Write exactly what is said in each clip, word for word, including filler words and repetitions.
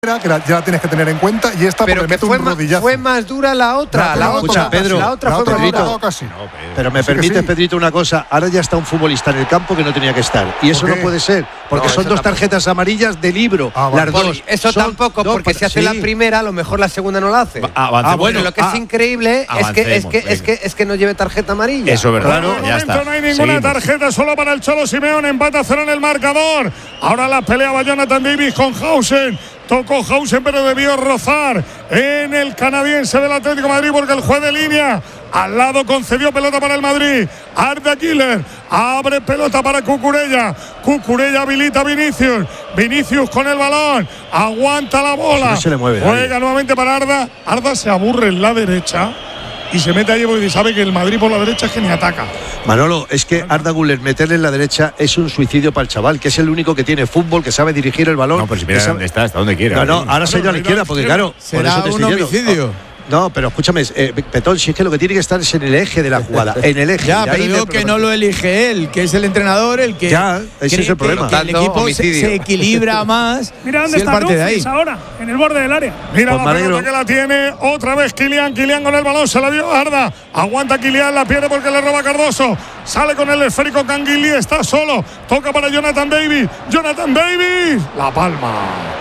que la, ya la tienes que tener en cuenta, y esta pero porque que mete fue, un ma, rodillazo. fue más dura la otra, no, la, la otra, otra, Pedro, la otra la fue otra más dura. casi. No, pero, pero me sí permites, sí. Pedrito, una cosa. Ahora ya está un futbolista en el campo que no tenía que estar. Y eso no puede ser, porque no, son dos tampoco. tarjetas amarillas de libro. Ah, vale. las Por, dos. eso son tampoco, dos, porque si hace sí. la primera, a lo mejor la segunda no la hace. Avancemos. Ah, bueno, Pero lo que ah, es increíble es que, es, que, es, que, es que no lleve tarjeta amarilla. Eso es verdad. Claro, ya está. No hay ninguna Seguimos. tarjeta, solo para el Cholo Simeone. Empata a cero en el marcador. Ahora la peleaba Jonathan Davis con Hausen. Tocó Hausen, pero debió rozar en el canadiense del Atlético de Madrid, porque el juez de línea al lado concedió pelota para el Madrid. Arda Güler abre pelota para Cucurella. Cucurella habilita a Vinicius. Vinicius con el balón. Aguanta la bola. No se le mueve Juega nadie. nuevamente para Arda. Arda se aburre en la derecha y se mete allí porque sabe que el Madrid por la derecha es que ni ataca. Manolo, es que Arda Güler meterle en la derecha es un suicidio para el chaval, que es el único que tiene fútbol, que sabe dirigir el balón. No, pero si mira sabe... dónde está, está donde quiera. No, no, ahora se ha ido a la izquierda, porque claro, por ¿Será eso te un estoy diciendo. homicidio? No, pero escúchame, eh, Petón, si es que lo que tiene que estar es en el eje de la jugada, en el eje. Ya, de pero ahí digo me- que no lo elige él, que es el entrenador el que. Ya, ese cree es el problema. Que, que el Tanto equipo se, homicidio. se equilibra más. Mira dónde si él está parte de ahí. Dumfries ahora, en el borde del área. Mira Pues la me pelota alegro. que la tiene otra vez Kylian. Kylian con el balón, se la dio Arda. Aguanta Kylian, la pierde porque le roba Cardoso. Sale con el esférico Canguilí, está solo. Toca para Jonathan Davis. Jonathan Davis. La palma.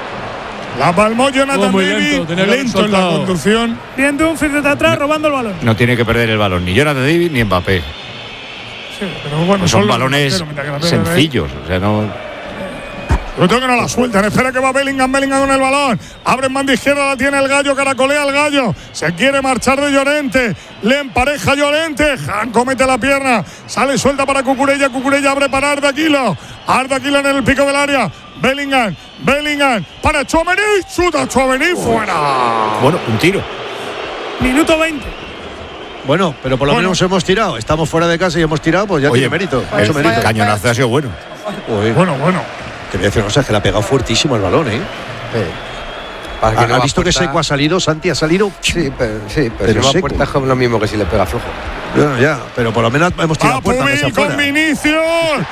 La palmó Jonathan muy Davis. lento, tenía que haber lento en la soltado. conducción. Bien Dumfries desde atrás robando el balón. No tiene que perder el balón ni Jonathan Davis ni Mbappé. Sí, pero bueno, Pues son los balones delanteros, mientras que la pierden ahí. sencillos. O sea, no. Yo tengo que no la sueltan. Espera que va Bellingham, Bellingham con el balón. Abre en banda izquierda, la tiene el Gallo, caracolea el Gallo. Se quiere marchar de Llorente. Le empareja Llorente. Janko mete la pierna. Sale suelta para Cucurella. Cucurella abre para Arda Güler. Arda Güler en el pico del área. Bellingham, Bellingham para Tchouaméni. Chuta Tchouaméni fuera. Bueno, un tiro. Minuto veinte. Bueno, pero por lo Bueno. menos hemos tirado. Estamos fuera de casa y hemos tirado, pues ya Oye, tiene mérito. el Mucho mérito. cañonazo ha sido bueno. Uy, Bueno, bueno. te voy a decir una cosa, que le ha pegado fuertísimo el balón, ¿eh? Para que ¿Ha, no ha va visto que puerta. seco ha salido? Santi ha salido. Sí, pero, sí, pero, Pero si no va a seco. puerta es lo mismo que si le pega flojo. Bueno, ya, pero por lo menos hemos tirado Va a puerta, que sea Pubil con fuera. Vinicius.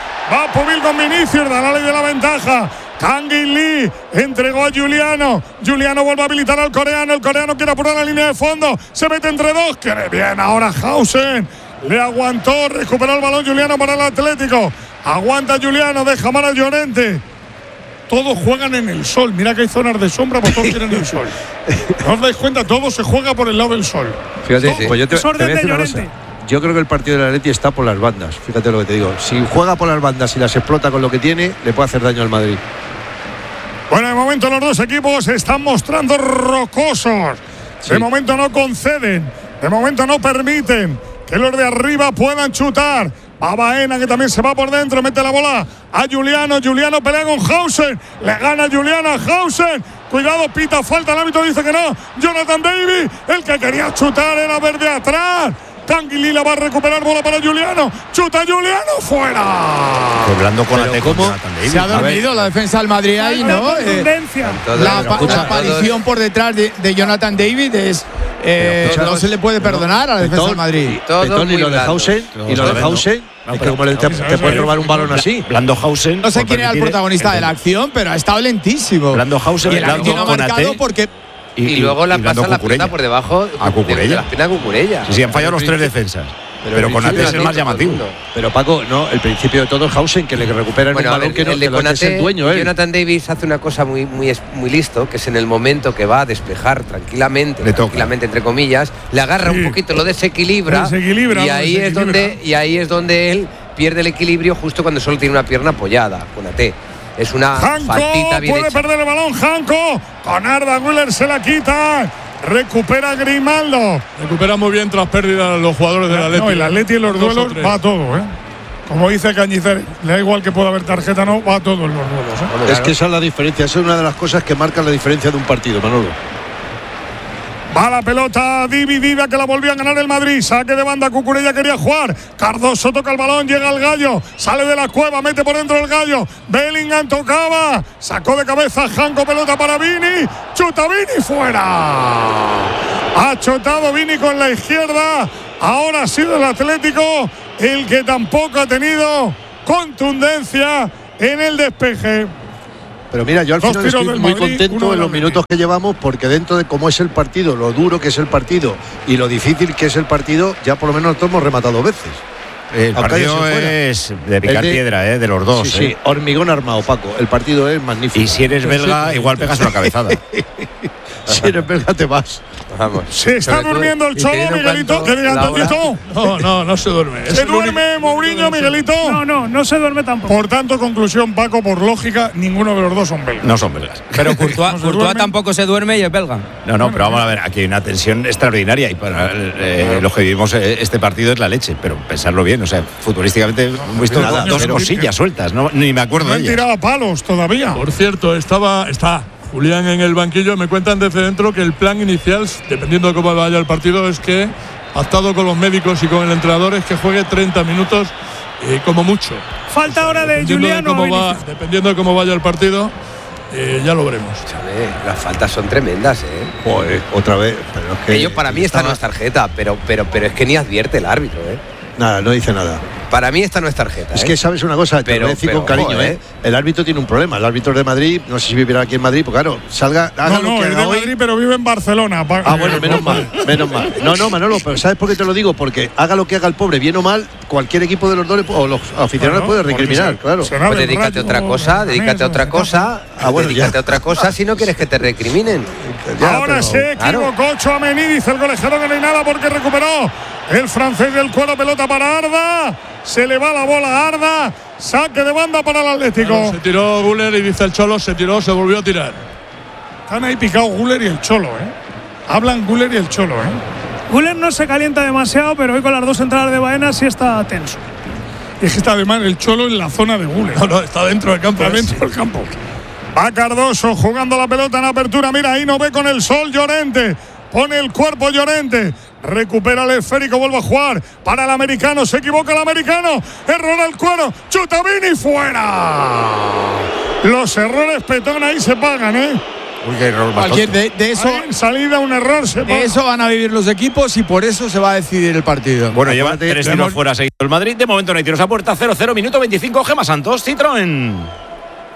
Va Pubil con Vinicius. Da la ley de la ventaja. Kangin Lee entregó a Juliano. Juliano vuelve a habilitar al coreano. El coreano quiere apurar la línea de fondo. Se mete entre dos. Quiere bien ahora Hausen. Le aguantó. Recuperó el balón Juliano para el Atlético. Aguanta Juliano. Deja mal a Llorente. Todos juegan en el sol. Mira que hay zonas de sombra, pues todos quieren el sol. ¿No os dais cuenta? Todo se juega por el lado del sol. Fíjate, Sí, sí. pues yo te, Es te orden voy a decir de una cosa. Llorente. Yo creo que el partido del Atleti está por las bandas. Fíjate lo que te digo. Si juega por las bandas y las explota con lo que tiene, le puede hacer daño al Madrid. Bueno, de momento los dos equipos se están mostrando rocosos. Sí. De momento no conceden. De momento no permiten que los de arriba puedan chutar. Va Baena, que también se va por dentro, mete la bola a Juliano. Juliano pelea con Hausen. Le gana Juliano a Hausen. Cuidado, pita falta. El árbitro dice que no. Jonathan Davis, el que quería chutar era verde atrás. Canguilí la va a recuperar, bola para Juliano. Chuta Juliano, fuera. Hablando con Pero la ¿cómo? Jonathan Davis. Se ha A ver, dormido la defensa del Madrid ahí, Falta ¿no? de Eh, contundencia. Todo- la, pero pa- escucha, la aparición por detrás de, de Jonathan David es. eh, Pero, no se le puede perdonar a la defensa del Petón, Madrid. Todo Petón, y muy lo de blando. Hausen, y lo de blando. Hausen, No, es que pero- como le, te, eso, te eso, puede eso. robar un balón así. Blando Hausen. No sé por quién era el permitir- protagonista de la acción, pero ha estado lentísimo. Blando Hausen, Y el Blando árbitro no ha Konaté. marcado porque. Y, luego la Blando pasa la Cucurella. pelota por debajo A Cucurella. de, de la espina de Cucurella. Sí, sí, han fallado los tres defensas. Pero, con Ate es el más llamativo. Pero Paco, no, el principio de todo es Hausen, que le recupera en Bueno, un a balón ver, que no el de que lo que es el Konaté, dueño, ¿eh? Jonathan Davis hace una cosa muy, muy, es- muy listo, que es en el momento que va a despejar tranquilamente, Le toca. tranquilamente entre comillas, le agarra Sí. un poquito, lo desequilibra, Desequilibra, y lo ahí es desequilibra. donde y ahí es donde él pierde el equilibrio justo cuando solo tiene una pierna apoyada. Konaté. Es una Janko faltita bien puede hecha. perder el balón. Janko con Arda Güler se la quita. Recupera Grimaldo. Recupera muy bien tras pérdidas los jugadores del Atleti. No, el Atleti en los Dos o duelos tres. va a todo, ¿eh? Como dice Cañizares, le da igual que pueda haber tarjeta, no, va a todo en los duelos, ¿eh? Hombre, Es claro. que esa es la diferencia, esa es una de las cosas que marcan la diferencia de un partido, Manolo. Va la pelota dividida que la volvió a ganar el Madrid. Saque de banda, Cucurella quería jugar. Cardoso toca el balón, llega el Gallo. Sale de la cueva, mete por dentro el Gallo. Bellingham tocaba. Sacó de cabeza Janko, pelota para Vini. Chuta Vini, fuera. Ha chotado Vini con la izquierda. Ahora ha sido el Atlético el que tampoco ha tenido contundencia en el despeje. Pero mira, yo al Dos final tiros estoy del muy Madrid, contento uno en los del minutos que llevamos, porque dentro de cómo es el partido, lo duro que es el partido y lo difícil que es el partido, ya por lo menos nosotros hemos rematado dos veces. El Aunque haya partido sido fuera. es de picar de- piedra, ¿eh? De los dos. Sí, sí, ¿eh? hormigón armado, Paco. El partido es magnífico. Y si eres belga, igual pegas una cabezada. Si eres belga, te vas. Vamos. Se está Sobre todo- durmiendo el y Cholo, teniendo en Miguelito. cuenta ¿Qué diga la hora. Antoñito? No, no, no se duerme. Es ¿Se el único- duerme Mourinho, Miguelito? No, no, no se duerme tampoco. Por tanto, conclusión, Paco, por lógica, ninguno de los dos son belgas. No son belgas. Pero Courtois, No se Courtois duermen. tampoco se duerme y es belga. No, no, pero vamos a ver, aquí hay una tensión extraordinaria y para eh, los que vivimos eh, este partido es la leche, pero pensarlo bien, o sea, futbolísticamente hemos visto nada, dos pero- cosillas sueltas, no, ni me acuerdo No de han ellas. tirado a palos todavía. Por cierto, estaba, está Julián en el banquillo. Me cuentan desde dentro que el plan inicial, dependiendo de cómo vaya el partido, es que, pactado con los médicos y con el entrenador, es que juegue treinta minutos eh, como mucho. Falta ahora de Juliano. Cómo va, dependiendo de cómo vaya el partido, eh, ya lo veremos. Chale, las faltas son tremendas, ¿eh? Joder, otra vez. Pero es que Ellos, para mí, esta no es tarjeta, pero, pero, pero es que ni advierte el árbitro, ¿eh? Nada, no dice nada. Para mí, esta no es tarjeta. Es ¿eh? que sabes una cosa, te Pero- lo voy a decir pero, con cariño, ojo, ¿eh? ¿eh? El árbitro tiene un problema. El árbitro de Madrid, no sé si vivirá aquí en Madrid, porque claro, salga, haga No, lo no, que es haga de hoy. Madrid, pero vive en Barcelona. Pa- Ah, bueno, eh, menos mal, menos mal. No, no, Manolo, pero ¿sabes por qué te lo digo? Porque haga lo que haga el pobre, bien o mal, cualquier equipo de los dos le- o los aficionados Bueno, puede porque recriminar, se- claro. será Pues del dedícate a Rayo, otra cosa, dedícate a otra cosa, Ah, bueno, dedícate ya. a otra cosa si no quieres que te recriminen. Ya, Ahora pero- se equivocó Tchouaméni, dice el colegiado que no hay nada porque recuperó el francés del cuero, pelota para Arda. Se le va la bola a Arda. Saque de banda para el Atlético. Bueno, se tiró Guller y dice el Cholo, se tiró, se volvió a tirar. Están ahí picados Guller y el Cholo, ¿eh? Hablan Guller y el Cholo, ¿eh? Guller no se calienta demasiado, pero hoy con las dos entradas de Baena sí está tenso. Y es que está además el Cholo en la zona de Guller. No, no, está dentro del campo. Está dentro del campo. Va Cardoso jugando la pelota en apertura. Mira, ahí no ve con el sol Llorente. Pone el cuerpo Llorente. Recupera el esférico, vuelve a jugar para el americano. Se equivoca el americano. Error al cuero. Chutamini fuera. Los errores Petón ahí se pagan, ¿eh? Uy, qué error más Cualquier tonto. de, de eso, Ahí en salida un error se paga. de eso van a vivir los equipos y por eso se va a decidir el partido. Bueno, lleva Acuérdate, tres le tiros hemos- fuera seguido el Madrid. De momento no hay tiros a puerta. cero cero, minuto veinticinco. Gemma Santos, Citroën.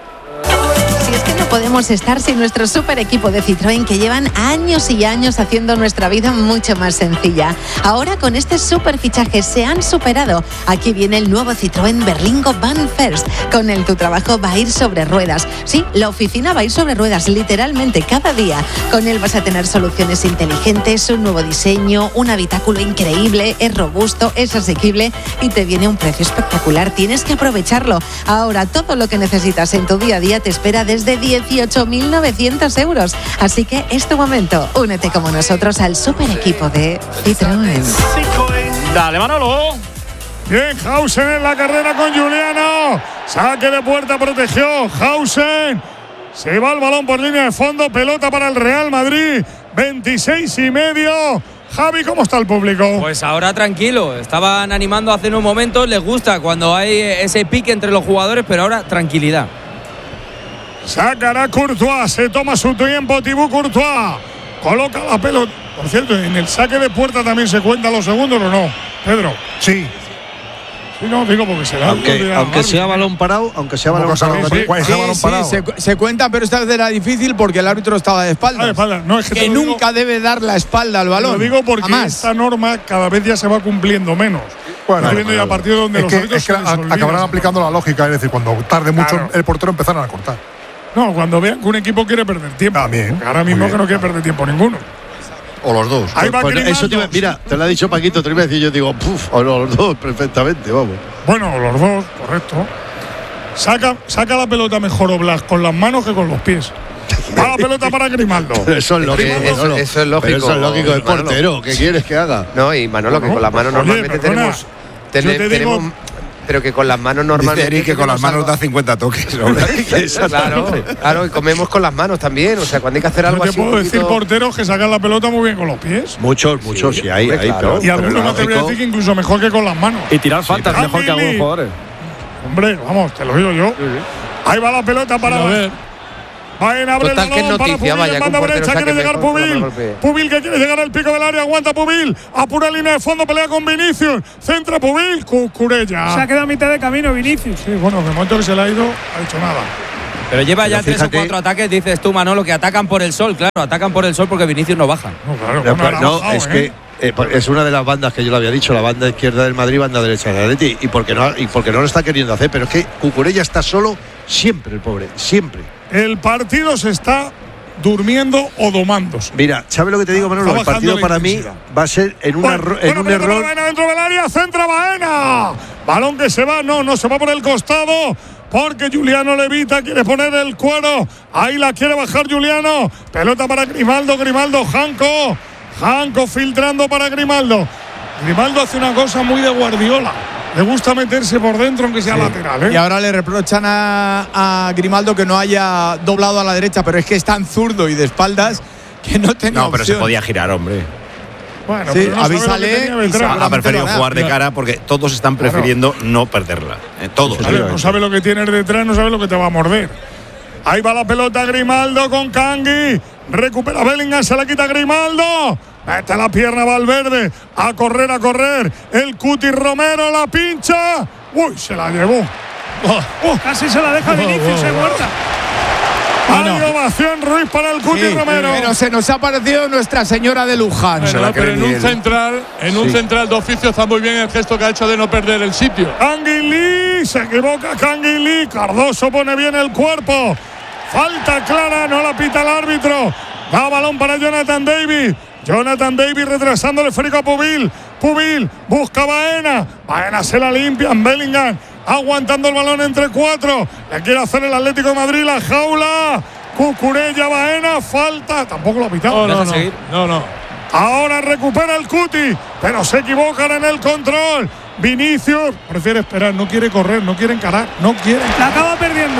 Si es que no podemos estar sin nuestro super equipo de Citroën que llevan años y años haciendo nuestra vida mucho más sencilla. Ahora con este super fichaje se han superado. Aquí viene el nuevo Citroën Berlingo Van First. Con él tu trabajo va a ir sobre ruedas. Sí, la oficina va a ir sobre ruedas literalmente cada día. Con él vas a tener soluciones inteligentes, un nuevo diseño, un habitáculo increíble, es robusto, es asequible y te viene un precio espectacular. Tienes que aprovecharlo. Ahora todo lo que necesitas en tu día a día te espera desde dieciocho mil novecientos euros. Así que es tu momento. Únete como nosotros al super equipo de Citroën. Dale, Manolo. Bien, Hausen en la carrera con Juliano. Saque de puerta, protegió Hausen. Se va el balón por línea de fondo. Pelota para el Real Madrid. veintiséis y medio. Javi, ¿cómo está el público? Pues ahora tranquilo. Estaban animando hace unos momentos. Les gusta cuando hay ese pique entre los jugadores, pero ahora tranquilidad. Sacará Courtois. Se toma su tiempo Thibaut Courtois. Coloca la pelota. Por cierto, en el saque de puerta también se cuentan los segundos, ¿o no? Pedro. Sí. Sí, no, digo porque se da. Aunque, aunque sea balón parado, aunque sea balón Poco parado. sabe- sí. ¿Cuál es Sí, el balón sí, parado? se, se cuenta, pero esta vez era difícil porque el árbitro estaba de espaldas. Ah, de espalda. No, es que, que te lo digo- nunca debe dar la espalda al balón. Lo digo porque Jamás. esta norma cada vez ya se va cumpliendo menos. Bueno, Estoy viendo ya partidos donde Es los que, árbitros es que se les a- olvida acabarán esa aplicando la lógica, es decir, cuando tarde mucho Claro. el portero empezarán a cortar. No, cuando vean que un equipo quiere perder tiempo. También. Porque ahora Muy mismo bien. que no quiere perder tiempo ninguno. O los dos. Ahí va Pues eso te iba- Grimaldo. mira, te lo ha dicho Paquito, te lo iba a decir, yo digo, puf, o los dos, perfectamente, vamos. Bueno, los dos, correcto. Saca, saca la pelota mejor Oblak con las manos que con los pies. Va la pelota para Grimaldo. Pero eso es lógico. Eso- Manolo. eso es lógico, Pero eso es lógico, es Manolo. portero. ¿Qué quieres que haga? No, y Manolo, que No, con las manos oye, normalmente perdona, tenemos. yo tene- te digo- tenemos pero que con las manos Dice normalmente. Eric que con las tenemos manos da algo- cincuenta toques. Claro, claro, y comemos con las manos también. O sea, cuando hay que hacer Yo algo te así. un puedo decir poquito- porteros que sacan la pelota muy bien con los pies. Muchos, muchos, sí, hay, hombre, hay, claro. pero. Y algunos me atrevería a lógico. decir que incluso mejor que con las manos. Y tirar faltas pero- mejor que algunos jugadores. Hombre, vamos, te lo digo yo. Ahí va la pelota para. A ver. Vayan a abrir Total, el que es balón para noticia, Pubil, vaya, en que banda un portero derecha saque quiere llegar mejor, Pubil. no golpee. Pubil que quiere llegar al pico del área, aguanta Pubil, apura línea de fondo, pelea con Vinicius, centra Pubil, Cucurella. Se ha quedado a mitad de camino Vinicius. Sí, bueno, en el momento que se le ha ido, ha hecho nada. Pero lleva Pero ya tres o fíjate- cuatro ataques, dices tú, Manolo, que atacan por el sol. Claro, atacan por el sol porque Vinicius no baja. No, claro, No, bueno, ahora ha no, bajado, es ¿eh? que eh, es una de las bandas que yo le había dicho, la banda izquierda del Madrid, banda derecha del Atleti, y porque no y porque no lo está queriendo hacer, pero es que Cucurella está solo siempre, el pobre, siempre. El partido se está durmiendo o domándose. Mira, ¿sabes lo que te digo, Manolo? Está El partido bajando la para mí intensidad. va a ser en, una, Bueno, en bueno, un pelota para error. Baena dentro del área, centra Baena. Balón que se va, no, no se va por el costado. Porque Juliano Levita quiere poner el cuero. Ahí la quiere bajar Juliano. Pelota para Grimaldo, Grimaldo, Janco. Janco filtrando para Grimaldo. Grimaldo hace una cosa muy de Guardiola. Le gusta meterse por dentro aunque sea lateral, ¿eh? Y ahora le reprochan a, a Grimaldo que no haya doblado a la derecha, pero es que es tan zurdo y de espaldas que no tenía No, pero se opción. podía girar, hombre. Bueno, Sí, pero no sabe lo que avísale tenía y detrás. seguramente Ha preferido lo da. jugar de cara porque todos están prefiriendo no perderla. eh, todos. Vale, no sabe lo que tienes detrás, no sabe lo que te va a morder. Ahí va la pelota Grimaldo con Kangui. Recupera Bellingham, se la quita Grimaldo. Mete la pierna Valverde. A correr, a correr. El Cuti Romero la pincha. Uy, se la llevó. Oh, Casi se la deja Vinicius, se muerta. hay ovación Ruiz para el Cuti Sí, Romero. pero se nos ha parecido Nuestra Señora de Luján. Bueno, la pero cree en ni un él. central, en un Sí. central de oficio está muy bien el gesto que ha hecho de no perder el sitio. Canguilí, se equivoca Canguilí. Cardoso pone bien el cuerpo. Falta clara, no la pita el árbitro. Da balón para Jonathan David. Jonathan David retrasando el esférico a Pubil. Pubil busca a Baena. Baena se la limpian. Bellingham aguantando el balón entre cuatro. Le quiere hacer el Atlético de Madrid la jaula. Cucurella, Baena, falta. Tampoco lo ha pitado. No, no, Deja no. seguir. no, no. Ahora recupera el Cuti, pero se equivocan en el control. Vinicius prefiere esperar, no quiere correr, no quiere encarar, no quiere La encarar. acaba perdiendo.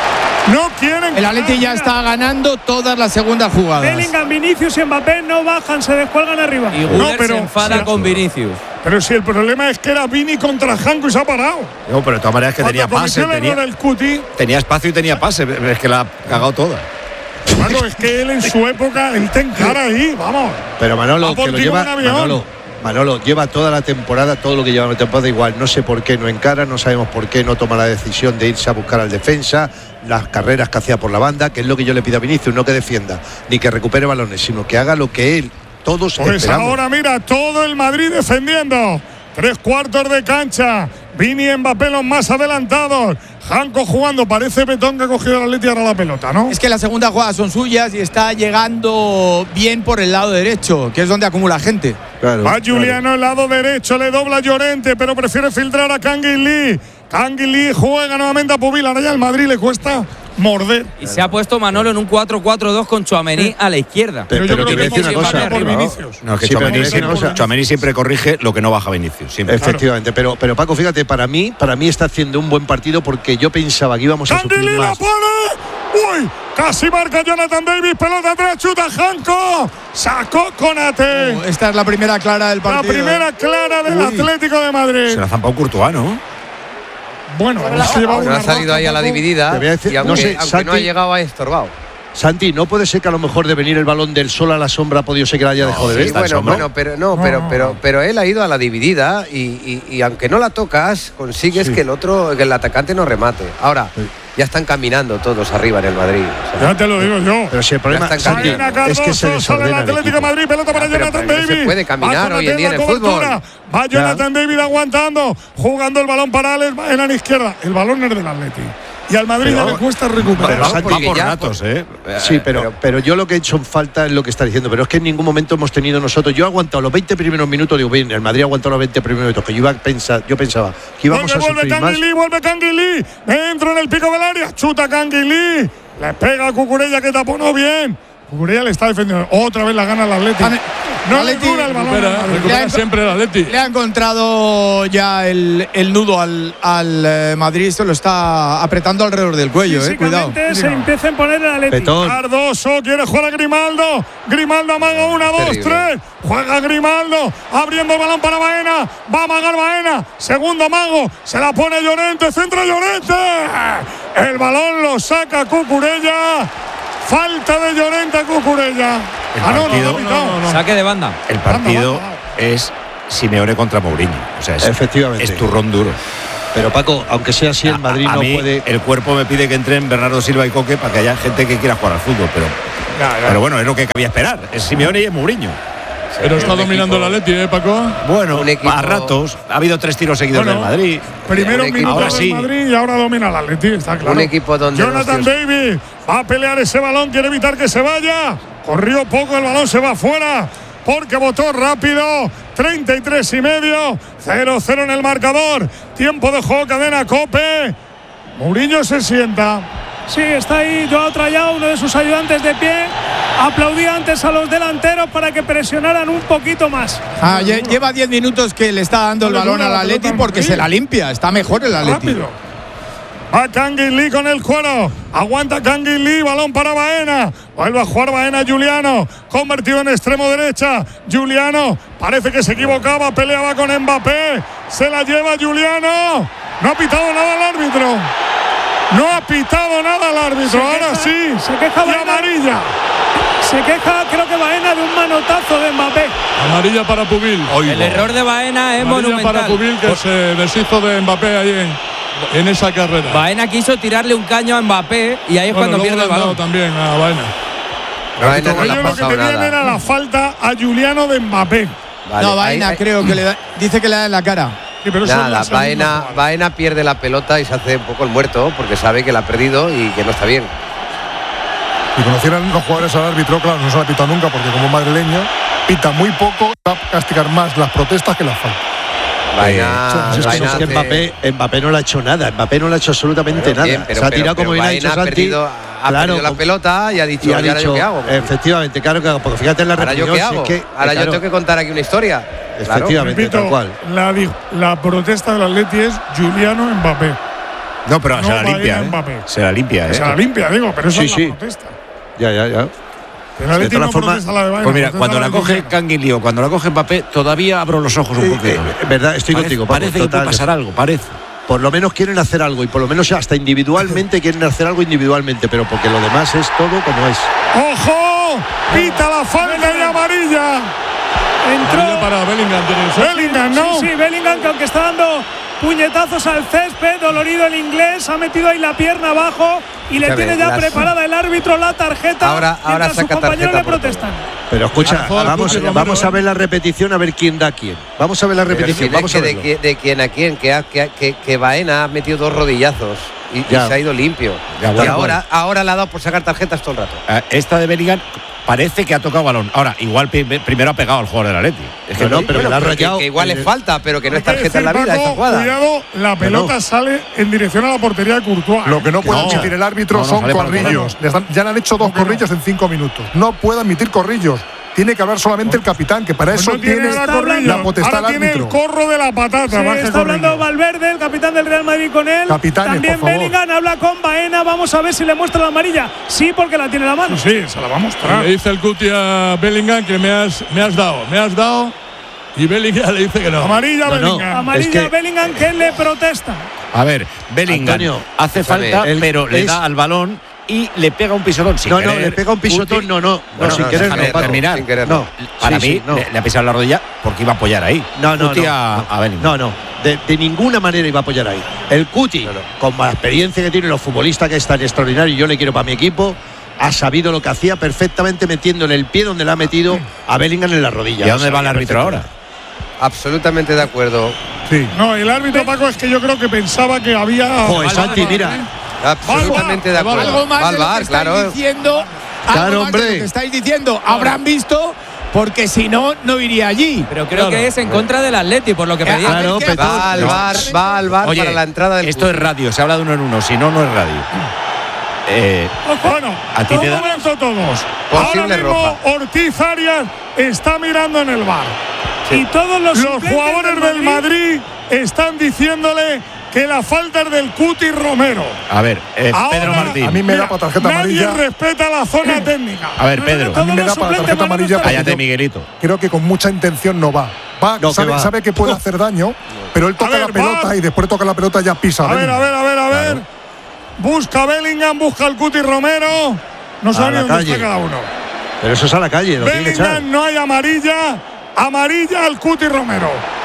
No quieren. El Atleti ya está ganando todas las segundas jugadas. Bellingham, Vinicius y Mbappé no bajan, se descuelgan arriba. Y Guller pero- se enfada sí, con Vinicius. Pero si el problema es que era Vini contra Janko y se ha parado. No, pero de todas maneras que tenía Cuando pase, cometió el error tenía, el Cuti, tenía espacio y tenía pase. Es que la ha cagado toda. bueno, es que él en su época, él te encara ahí, vamos. Pero Manolo, Va por que lo ti lleva. como un avión. Manolo, Manolo, lleva toda la temporada, todo lo que lleva la temporada igual. No sé por qué no encara, no sabemos por qué no toma la decisión de irse a buscar al defensa, las carreras que hacía por la banda, que es lo que yo le pido a Vinicius, no que defienda, ni que recupere balones, sino que haga lo que él, todos Pues esperamos. ahora mira, todo el Madrid defendiendo. Tres cuartos de cancha. Vini y Mbappé los más adelantados. Janko jugando, parece Betón que ha cogido el Atleti ahora la pelota, ¿no? Es que las segundas jugadas son suyas y está llegando bien por el lado derecho, que es donde acumula gente. Claro, Va claro. Juliano el lado derecho, le dobla Llorente, pero prefiere filtrar a Canguilí. Canguilí juega nuevamente a Pubil. Ahora ya el Madrid le cuesta morder. Y se ha puesto Manolo en un cuatro cuatro dos con Tchouaméni a la izquierda. Pero, yo pero creo te voy a que decir una Vinicius cosa. va por arriba, Vinicius. No, es que Sí, pero Tchouaméni te voy a decir una siempre, cosa. Tchouaméni siempre corrige lo que no baja Vinicius. Siempre. Efectivamente, pero, pero Paco, fíjate, para mí, para mí está haciendo un buen partido porque yo pensaba que íbamos a sufrir Canguilí la más. pone. Uy, casi marca Jonathan Davis. Pelota atrás, chuta Janko. Sacó Konate. Esta es la primera clara del La partido. primera clara del Atlético de Madrid. Se la ha zampado Courtois, ¿no? Bueno, se lleva Bueno, una ha salido ahí a la racha un poco. dividida Te voy a decir- y aunque, no sé, aunque Santi- no ha llegado, ha estorbado. Santi, ¿no puede ser que a lo mejor de venir el balón del sol a la sombra ha podido ser que la haya dejado de Sí, ver? está en bueno, sombra. bueno, pero no, pero, pero, pero él ha ido a la dividida y, y- y aunque no la tocas, consigues Sí. que el otro, que el atacante no remate. Ahora, ya están caminando todos arriba en el Madrid. o sea, Ya te lo digo yo. Pero si el problema, están Santi, Baena, es Cardoso, que se sale el desordena el Atlético de equipo. Madrid, pelota para Ya, pero- Jonathan pero no se David. puede caminar Va hoy en día en el Konate cobertura. fútbol. Va Jonathan David aguantando, jugando el balón para Alex en la izquierda. El balón es del Atleti. Y al Madrid ya le cuesta recuperar. pero Va, Santi, va por ya- ratos, ¿eh? Sí, pero, pero yo lo que he hecho en falta es lo que está diciendo. Pero es que en ningún momento hemos tenido nosotros. Yo he aguantado los veinte primeros minutos. Digo, bien, el Madrid ha aguantado los veinte primeros minutos. Que yo, iba a pensar, yo pensaba que íbamos Vuelve, a vuelve sufrir más. Canguilí, vuelve Canguilí. Entra en el pico del área. Chuta Canguilí. Le pega a Cucurella que taponó bien. Cucurella le está defendiendo. Otra vez la gana el Atlético. Ane- No Atleti le dura el balón. Recupera, al Madrid. recupera Le ha- siempre el Atleti. Le ha encontrado ya el, el nudo al, al eh, Madrid. Esto lo está apretando alrededor del cuello, eh. Cuidado. Físicamente se empieza a imponer el Atleti. Petón. Cardoso quiere jugar a Grimaldo. Grimaldo amaga una, dos, Terrible. tres. Juega Grimaldo. Abriendo el balón para Baena. Va a amagar Baena. Segundo amago. Se la pone Llorente. Centra Llorente. El balón lo saca Cucurella. Falta de Llorente a Cucurella. El Ah, no, no, partido- no, ha pitado. Saque de banda. El partido Anda, anda. es Simeone contra Mourinho. O sea, es, Efectivamente. es turrón duro. Pero Paco, aunque sea así, el Madrid a, a no mí, puede. El cuerpo me pide que entren Bernardo Silva y Coque para que haya gente que quiera jugar al fútbol, pero, Ya, ya. pero bueno, es lo que cabía esperar. Es Simeone y es Mourinho. Pero está un dominando equipo- el Atleti, ¿eh, Paco? Bueno, Un equipo- a ratos. Ha habido tres tiros seguidos Bueno, del Madrid. Primero Un equipo- minutos ahora del sí. Madrid y ahora domina el Atleti, está claro. Un equipo donde Jonathan los- David va a pelear ese balón, quiere evitar que se vaya. Corrió poco, el balón se va afuera porque votó rápido. treinta y tres y medio, cero cero en el marcador. Tiempo de juego, cadena COPE. Mourinho se sienta. Sí, está ahí Joao Trayao, uno de sus ayudantes de pie. Aplaudía antes a los delanteros para que presionaran un poquito más. Ah, lle- lleva diez minutos que le está dando el No le balón dura al la Atleti pelota porque al se Madrid. la limpia. Está mejor el Atleti. Rápido. Va Canguilí con el cuero. Aguanta Canguilí. Balón para Baena. Vuelve a jugar Baena Juliano. Convertido en extremo derecha. Juliano. Parece que se equivocaba. Peleaba con Mbappé. Se la lleva Juliano. No ha pitado nada el árbitro. No ha pitado nada el árbitro. Se Ahora queja- sí. se queja Y Baena. amarilla. Se queja, creo que Baena, de un manotazo de Mbappé. Amarilla para Pubil. El error de Baena es Amarilla para monumental. Pubil, que se deshizo de Mbappé ahí en, en esa carrera. Baena quiso tirarle un caño a Mbappé y ahí es Bueno, cuando luego pierde le el han dado balón. también a Baena. Baena no le ha Ellos lo que pasado tenían nada. era la falta a Juliano de Mbappé. Vale, no, ahí- Baena ahí- creo que le da, dice que le da en la cara. Sí, pero eso es la Nada, segunda Baena, jugada. Baena pierde la pelota y se hace un poco el muerto porque sabe que la ha perdido y que no está bien. Si conocieran los jugadores al árbitro, claro, no se la pita nunca porque como madrileño pita muy poco, va a castigar más las protestas que las faltas. Baena, sí, sí, Baena Es que hace- Mbappé, Mbappé no le ha hecho nada. Mbappé no le ha hecho absolutamente Pero nada. bien, pero- se ha pero- tirado, como pero bien ha Baena dicho ha Santi. perdido, ha perdido la con- pelota y ha dicho, y ha ¿y ahora yo dicho, qué hago? efectivamente, claro que porque fíjate en la ¿Ahora yo reunión, qué si hago? es que, Ahora yo claro, tengo que contar aquí una historia. Claro. efectivamente, Repito, tal cual. La, di- la protesta del Atleti es Juliano Mbappé. No, pero No se la Baena limpia. ¿eh? Mbappé. Se la limpia, ¿eh? Se la limpia, digo, pero eso Sí, es sí. la protesta. Ya, ya, ya. El Atleti todas no formas, protesta la de Baena, Pues mira, protesta cuando la de coge Juliano. Canguilí o cuando la coge Mbappé, todavía abro los ojos un Eh, poquito. eh, verdad, estoy Parece- contigo, Paco, Parece que puede total. pasar algo, parece. Por lo menos quieren hacer algo y por lo menos hasta individualmente quieren hacer algo individualmente, pero porque lo demás es todo como es. ¡Ojo! Pita la falta y amarilla. Entró. Amarilla para Bellingham. tiene que ser. Bellingham, ¿no? Sí, sí, Bellingham, que aunque está dando puñetazos al césped, dolorido el inglés, ha metido ahí la pierna abajo y le Escúchame, tiene ya las- preparada el árbitro la tarjeta. Ahora- ahora mientras sus saca compañeros tarjeta le por todo. protestan. Pero escucha, Al jugador vamos, Cuti Romero, vamos a ¿eh? ver la repetición a ver quién da a quién. Vamos a ver la Pero repetición, si ves vamos que a de, verlo. qui- de quién a quién, que, ha- que, que, que Baena ha metido dos rodillazos y, y Ya. se ha ido limpio. Ya, y bueno, ahora, ahora le ha dado por sacar tarjetas todo el rato. Eh, Esta de Bellingham parece que ha tocado balón. Ahora, igual pi- primero ha pegado al jugador del Atleti. Es que No, no, no- pero que la ha que- rayado. que igual le Eh, falta, pero que no es Hay que tarjeta en la decir, vida esta Paco, jugada. Cuidado, la pelota sale en dirección a la portería de Courtois. Lo que no puede No. admitir el árbitro No, no, son sale para corrillos. Les dan- ya le han hecho dos ¿Cómo que no? corrillos en cinco minutos. No puede admitir corrillos. Tiene que hablar solamente el capitán, que para Pues eso no tiene tiene nada corrillo. la potestad Ahora del tiene el árbitro. corro de la patata. Sí, más que está hablando corrillo. Valverde, el capitán del Real Madrid, con él. Capitanes, También por favor. Bellingham habla con Baena. Vamos a ver si le muestra la amarilla. Sí, porque la tiene en la mano. Sí, se la va a mostrar. Le dice el Cuti a Bellingham que me has, me has dado, me has dado. Y Bellingham le dice que no. Amarilla, No, no. Bellingham. Amarilla Es que- Bellingham, que le protesta. A ver, Bellingham Antonio, hace escúchame, falta, el- pero le es- da al balón y le pega un pisotón. Sin No, no, querer. le pega un pisotón, Cuti- no, no, no, Bueno, sin no, querer, déjame no, Paco. terminar. Sin querer, No, Para sí, mí, sí, no. le, le ha pisado la rodilla porque iba a apoyar ahí. No, no, Cuti no. a, a Bellingham. No, no. De, de ninguna manera iba a apoyar ahí. El Cuti, No, no. con la experiencia que tiene, los futbolistas que es tan extraordinario, y yo le quiero para mi equipo, ha sabido lo que hacía perfectamente metiéndole el pie donde le ha metido a Bellingham en la rodilla. ¿Y a dónde Lo va el sabía árbitro ahora? Absolutamente de acuerdo. Sí. No, el árbitro, Paco, es que yo creo que pensaba que había. Joder, Santi, mira. Absolutamente de acuerdo. Algo más Va de al lo bar, que estáis claro. diciendo. Claro, algo más de hombre. lo que estáis diciendo. Habrán visto, porque si no, no iría allí. Pero creo Claro. que es en contra del Atleti, por lo que Eh, pedía. a ver, Claro, ¿qué- Petón. Va al No. bar, va al bar Oye, para la entrada del esto es radio, se habla de uno en uno, si no, no es radio. Eh, Bueno, ¿A ti un te da- momento todos. Posible Ahora mismo roja. Ortiz Arias está mirando en el bar. Y todos los, Los suplentes jugadores del Madrid están diciéndole que la falta es del Cuti Romero. a ver, eh, Ahora, Pedro Martín. a mí me da para tarjeta nadie amarilla. respeta la zona técnica. A ver, Pedro. A mí me Todos da los para suplentes tarjeta van a amarilla. estar- porque Cállate, yo Miguelito. Creo que con mucha intención no va. Va, No, que sabe, va. sabe que puede hacer daño, pero él toca ver, la pelota va. y después toca la pelota ya pisa. A ver, Bellingham. a ver, a ver, a ver. Busca Bellingham, busca el Cuti Romero. No A sabe ni la dónde calle. está cada uno. Pero eso es a la calle, lo tiene que echar. Bellingham, no hay amarilla. Amarilla al Cuti Romero.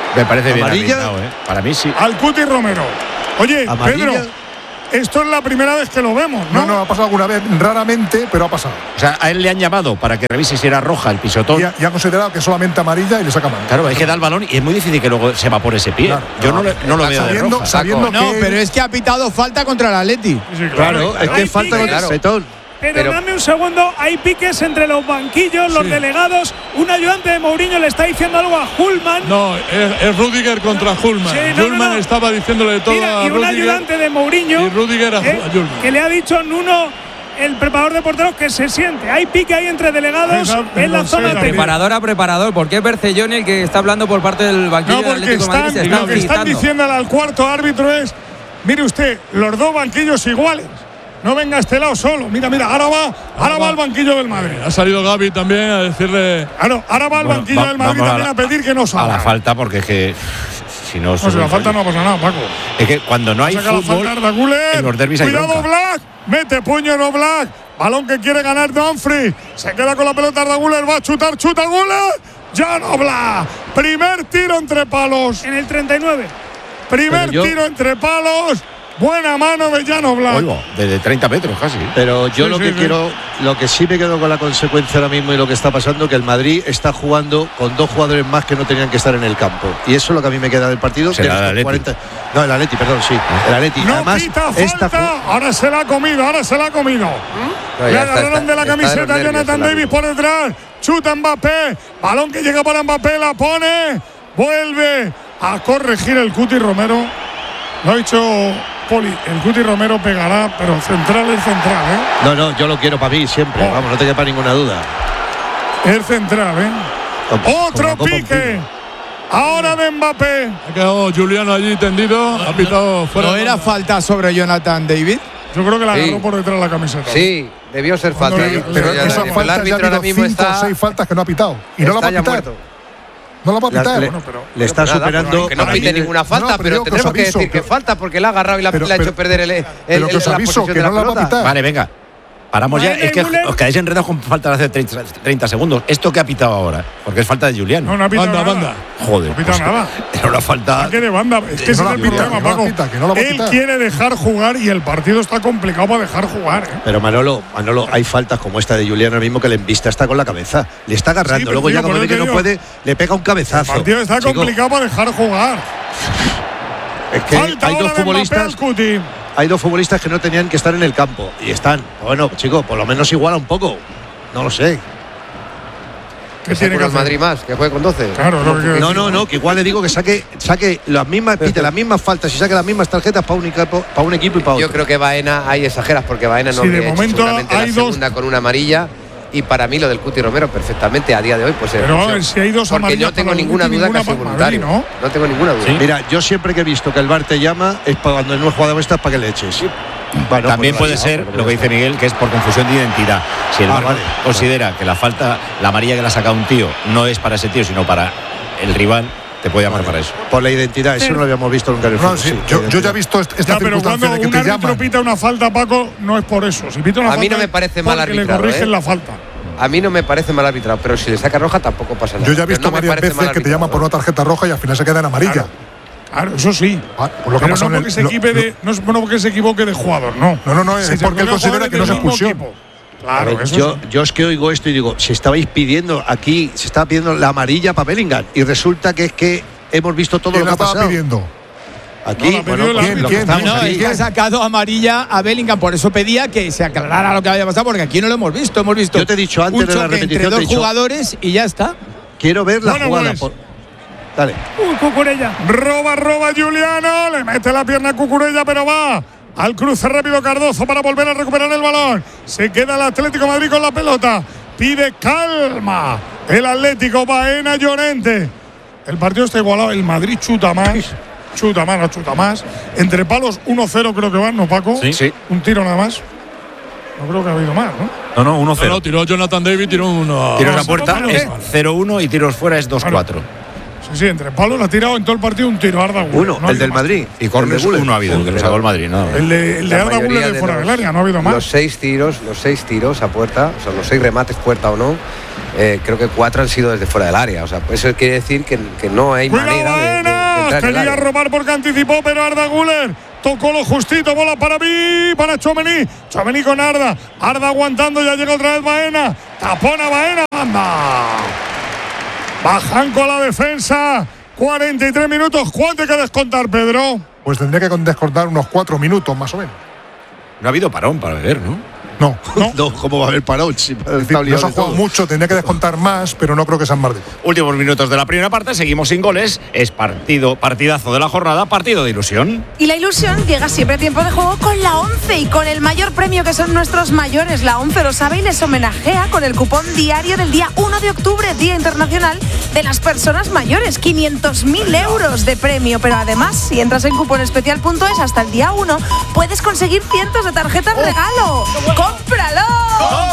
Me parece bien ¿Amarilla? arbitrado, ¿eh? Para mí sí. Al Cuti Romero. Oye, ¿Amarilla? Pedro, esto es la primera vez que lo vemos, ¿no? No, no, ha pasado alguna vez, raramente, pero ha pasado. O sea, a él le han llamado para que revise si era roja el pisotón. Y, ha, y han considerado que es solamente amarilla y le saca mano. Claro, es que da el balón y es muy difícil que luego se evapore ese pie. Claro, Yo no, no, le- no lo veo de sabiendo, roja. sabiendo No, que pero es que ha pitado falta contra el Atleti. Sí, sí, Claro, es que Hay falta con piques. el petón. Pero, Pero- dame un segundo, hay piques entre los banquillos, los Sí. delegados. Un ayudante de Mourinho le está diciendo algo a Hullman. No, es, es Rudiger contra Hullman. Sí, no, Hullman no, no. estaba diciéndole todo Mira, a y un Rudiger. ayudante de Mourinho y Rudiger a, eh, a Hullman. que le ha dicho a Nuno, el preparador de porteros, que se siente. Hay pique ahí entre delegados Esa- en la no sé, zona también. técnica. Preparador a preparador, porque es Bercelloni el que está hablando por parte del banquillo No, del porque Atlético de Madrid. están, Se lo están que están gritando. diciéndole al cuarto árbitro es, mire usted, los dos banquillos iguales. No venga a este lado solo. Mira, mira, ahora va, ahora va al banquillo del Madrid. Ha salido Gaby también a decirle. Ahora, ahora va al Bueno, banquillo va- del Madrid vamos a también la- a, pedir que no A salga. la falta, porque es que si no. No, si sube la el falta fallo. no pasa nada, Paco. Es que cuando no hay Saca la fútbol, falta Arda Güler. en los derbis hay Cuidado bronca. Black. Mete puño no Black. Balón que quiere ganar Dumfries. Se queda con la pelota Arda Güler. Va a chutar, chuta Güler. Ya no Black. Primer tiro entre palos. En el treinta y nueve. Primer Pero yo- tiro entre palos. Buena mano de Jan Oblak. Oigo, desde treinta metros casi. Pero yo Sí, lo sí, que sí. quiero, lo que sí me quedo con la consecuencia ahora mismo y lo que está pasando, que el Madrid está jugando con dos jugadores más que no tenían que estar en el campo. Y eso es lo que a mí me queda del partido. Será de el estos Atleti. cuarenta No, el Atleti, perdón, sí. El Atleti. No Además, pita esta falta. ju- Ahora se la ha comido, ahora se la ha comido. No, Le ya está, agarraron está- de la está de los camiseta nervios Jonathan el Davis árbitro. por detrás. Chuta Mbappé. Balón que llega para Mbappé, la pone. Vuelve a corregir el Cuti Romero. Lo ha dicho Poli. El Cuti Romero pegará, pero central es central, ¿eh? No, no, yo lo quiero para mí siempre. Oh. Vamos, no te quepa ninguna duda. Es central, ¿eh? Como- como Otro la Copa pique. Antigua. Ahora de Mbappé. Ha quedado Juliano allí tendido. Ha pitado fuera. ¿No de era banda. falta sobre Jonathan David? Yo creo que la Sí. agarró por detrás la camiseta. Sí, debió ser Cuando fácil. le- Pero ya- esa el falta ya ha árbitro ahora habido mismo cinco o está- seis faltas que no ha pitado. Y no la va está a ya pitar. muerto. No la va a La- pitar. le, Bueno, pero- le está Nada, superando. pero que no para mí- pite ninguna falta, No, pero pero, yo que os tendremos que aviso decir que que- falta porque la ha agarrado y la, Pero- le ha hecho pero- perder el, el, pero que el- os la aviso posesión que de no la va a pelota. pitar. Vale, venga. Paramos ya. Vale, Es que Müller. os quedáis enredados con falta de hace treinta, treinta segundos. ¿Esto que ha pitado ahora? Porque es falta de Juliano. No, no ha pitado Banda, nada. banda. Joder. No ha pitado pues, nada. Era una falta. Saque de banda. Es que Que ese no es la el pita, problema, que no la Paco. pita, que no la va a Él pitar. quiere dejar jugar y el partido está complicado para dejar jugar. ¿eh? Pero Manolo, Manolo, hay faltas como esta de Juliano ahora mismo que le embista está con la cabeza. Le está agarrando. Sí, pero Luego tío, ya como por ve eso que te no digo. puede, le pega un El cabezazo. partido está Chico, complicado para dejar jugar. Es que Falta hay ahora dos de Mbappé futbolistas. al Cuti. Hay dos futbolistas que no tenían que estar en el campo y están. Bueno, chicos, por lo menos iguala un poco. No lo sé. ¿Qué Que tiene saque que el hacer? Madrid más, que juegue con doce. Claro, lo que quiero No, decir. no, no, que igual le digo que saque, saque las mismas, pite las mismas faltas y saque las mismas tarjetas para un equipo, para un equipo y para otro. Yo creo que Baena, ahí exageras porque Baena no Sí, de habría hecho momento seguramente hay la dos- segunda con una amarilla. Y para mí lo del Cuti Romero perfectamente a día de hoy pues es Pero a expulsión. ver, si hay dos Porque amarillas no tengo para el ninguna Cuti, duda que ninguna ha sido para voluntario. Madrid, ¿no? No tengo ninguna duda. Mira, yo siempre que he visto que el V A R te llama es para cuando no es jugada esta es para que le eches. Bueno, También pues puede vale, ser vale, lo que dice Miguel, que es por confusión de identidad. Si el Ah, V A R vale. considera que la falta, la amarilla que le ha sacado un tío, no es para ese tío, sino para el rival, te puede llamar para eso. Por la identidad, eso no lo habíamos visto nunca en el No, fútbol. sí, sí, yo, la yo ya he identidad. visto est- esta Ya, pero circunstancia cuando de que un te árbitro llaman. pita una falta, Paco, no es por eso. Si pita una A falta. mí no me parece mal porque le arbitrado, corrigen ¿eh? la falta. A mí no me parece mal arbitrado, pero si le saca roja tampoco pasa nada. Yo ya he Pero visto no me varias parece veces mal que te arbitrado, llaman por ¿no? una tarjeta roja y al final se queda en amarilla. Claro. Claro, eso sí. Ah, pues lo que ha Pero pasado no en porque el- se lo- equipe lo- de, no es bueno porque se equivoque de jugador, no. No, no, no, es Si se porque él equivoca considera jugador que no es del mismo expulsión. equipo. A Claro, ver, eso yo, sí. yo es que oigo esto y digo, si estabais pidiendo aquí, se estaba pidiendo la amarilla para Bellingham y resulta que es que hemos visto todo ¿Quién lo que la ha estaba pasado. pidiendo? Aquí, No, la pidió bueno, el pues, árbitro. lo que ¿Quién? estamos No, aquí. es que ha sacado amarilla a Bellingham, por eso pedía que se aclarara lo que había pasado, porque aquí no lo hemos visto. Hemos visto Yo te he dicho antes un de la choque repetición, entre te he dos dicho- jugadores y ya está. Quiero ver la Bueno, jugada. pues. por- Dale. Uy, Cucurella. Roba, roba Juliano. Le mete la pierna a Cucurella, pero va. Al cruce rápido Cardozo para volver a recuperar el balón. Se queda el Atlético de Madrid con la pelota. Pide calma. El Atlético, Baena, Llorente. El partido está igualado. El Madrid chuta más. Chuta más, no chuta más. Entre palos uno cero creo que van, ¿no, Paco? Sí. Sí. Un tiro nada más. No creo que ha habido más, ¿no? No, no, uno No, no, tiró Jonathan David, tiró uno. Tiros a no, puerta no, es no. cero uno y tiros fuera es dos cuatro. Sí, sí, entre palos le ha tirado en todo el partido un tiro Arda Güler. Uno, no el del Madrid. Y córner uno ha habido, que lo sacó el Madrid, ¿no? El de, el de La Arda mayoría Güler de fuera los- del área, no ha habido más. Los seis tiros, los seis tiros a puerta, o sea, los seis remates puerta o no, eh, creo que cuatro han sido desde fuera del área. O sea, eso quiere decir que, que no hay Cuidado, manera de, de- de Baena. entrar en el Quería área. robar porque anticipó, pero Arda Güler tocó lo justito, bola para mí, para Tchouaméni. Tchouaméni con Arda. Arda aguantando, ya llega otra vez Baena. Tapona Baena, anda. Bajan con la defensa. cuarenta y tres minutos. ¿Cuánto hay que descontar, Pedro? Pues tendría que descontar unos cuatro minutos más o menos. No ha habido parón para beber, ¿no? No, no. No, ¿cómo va a haber parón? Si Es decir, no se ha jugado mucho, tendría que descontar más, pero no creo que sean más de. Últimos minutos de la primera parte, seguimos sin goles. Es partido, partidazo de la jornada, partido de ilusión. Y la ilusión llega siempre a tiempo de juego con la ONCE y con el mayor premio que son nuestros mayores. La ONCE lo sabe y les homenajea con el cupón diario del día uno de octubre, Día Internacional de las Personas Mayores. quinientos mil euros de premio. Pero además, si entras en cuponespecial punto es hasta el día uno, puedes conseguir cientos de tarjetas regalo. ¡Cómpralo!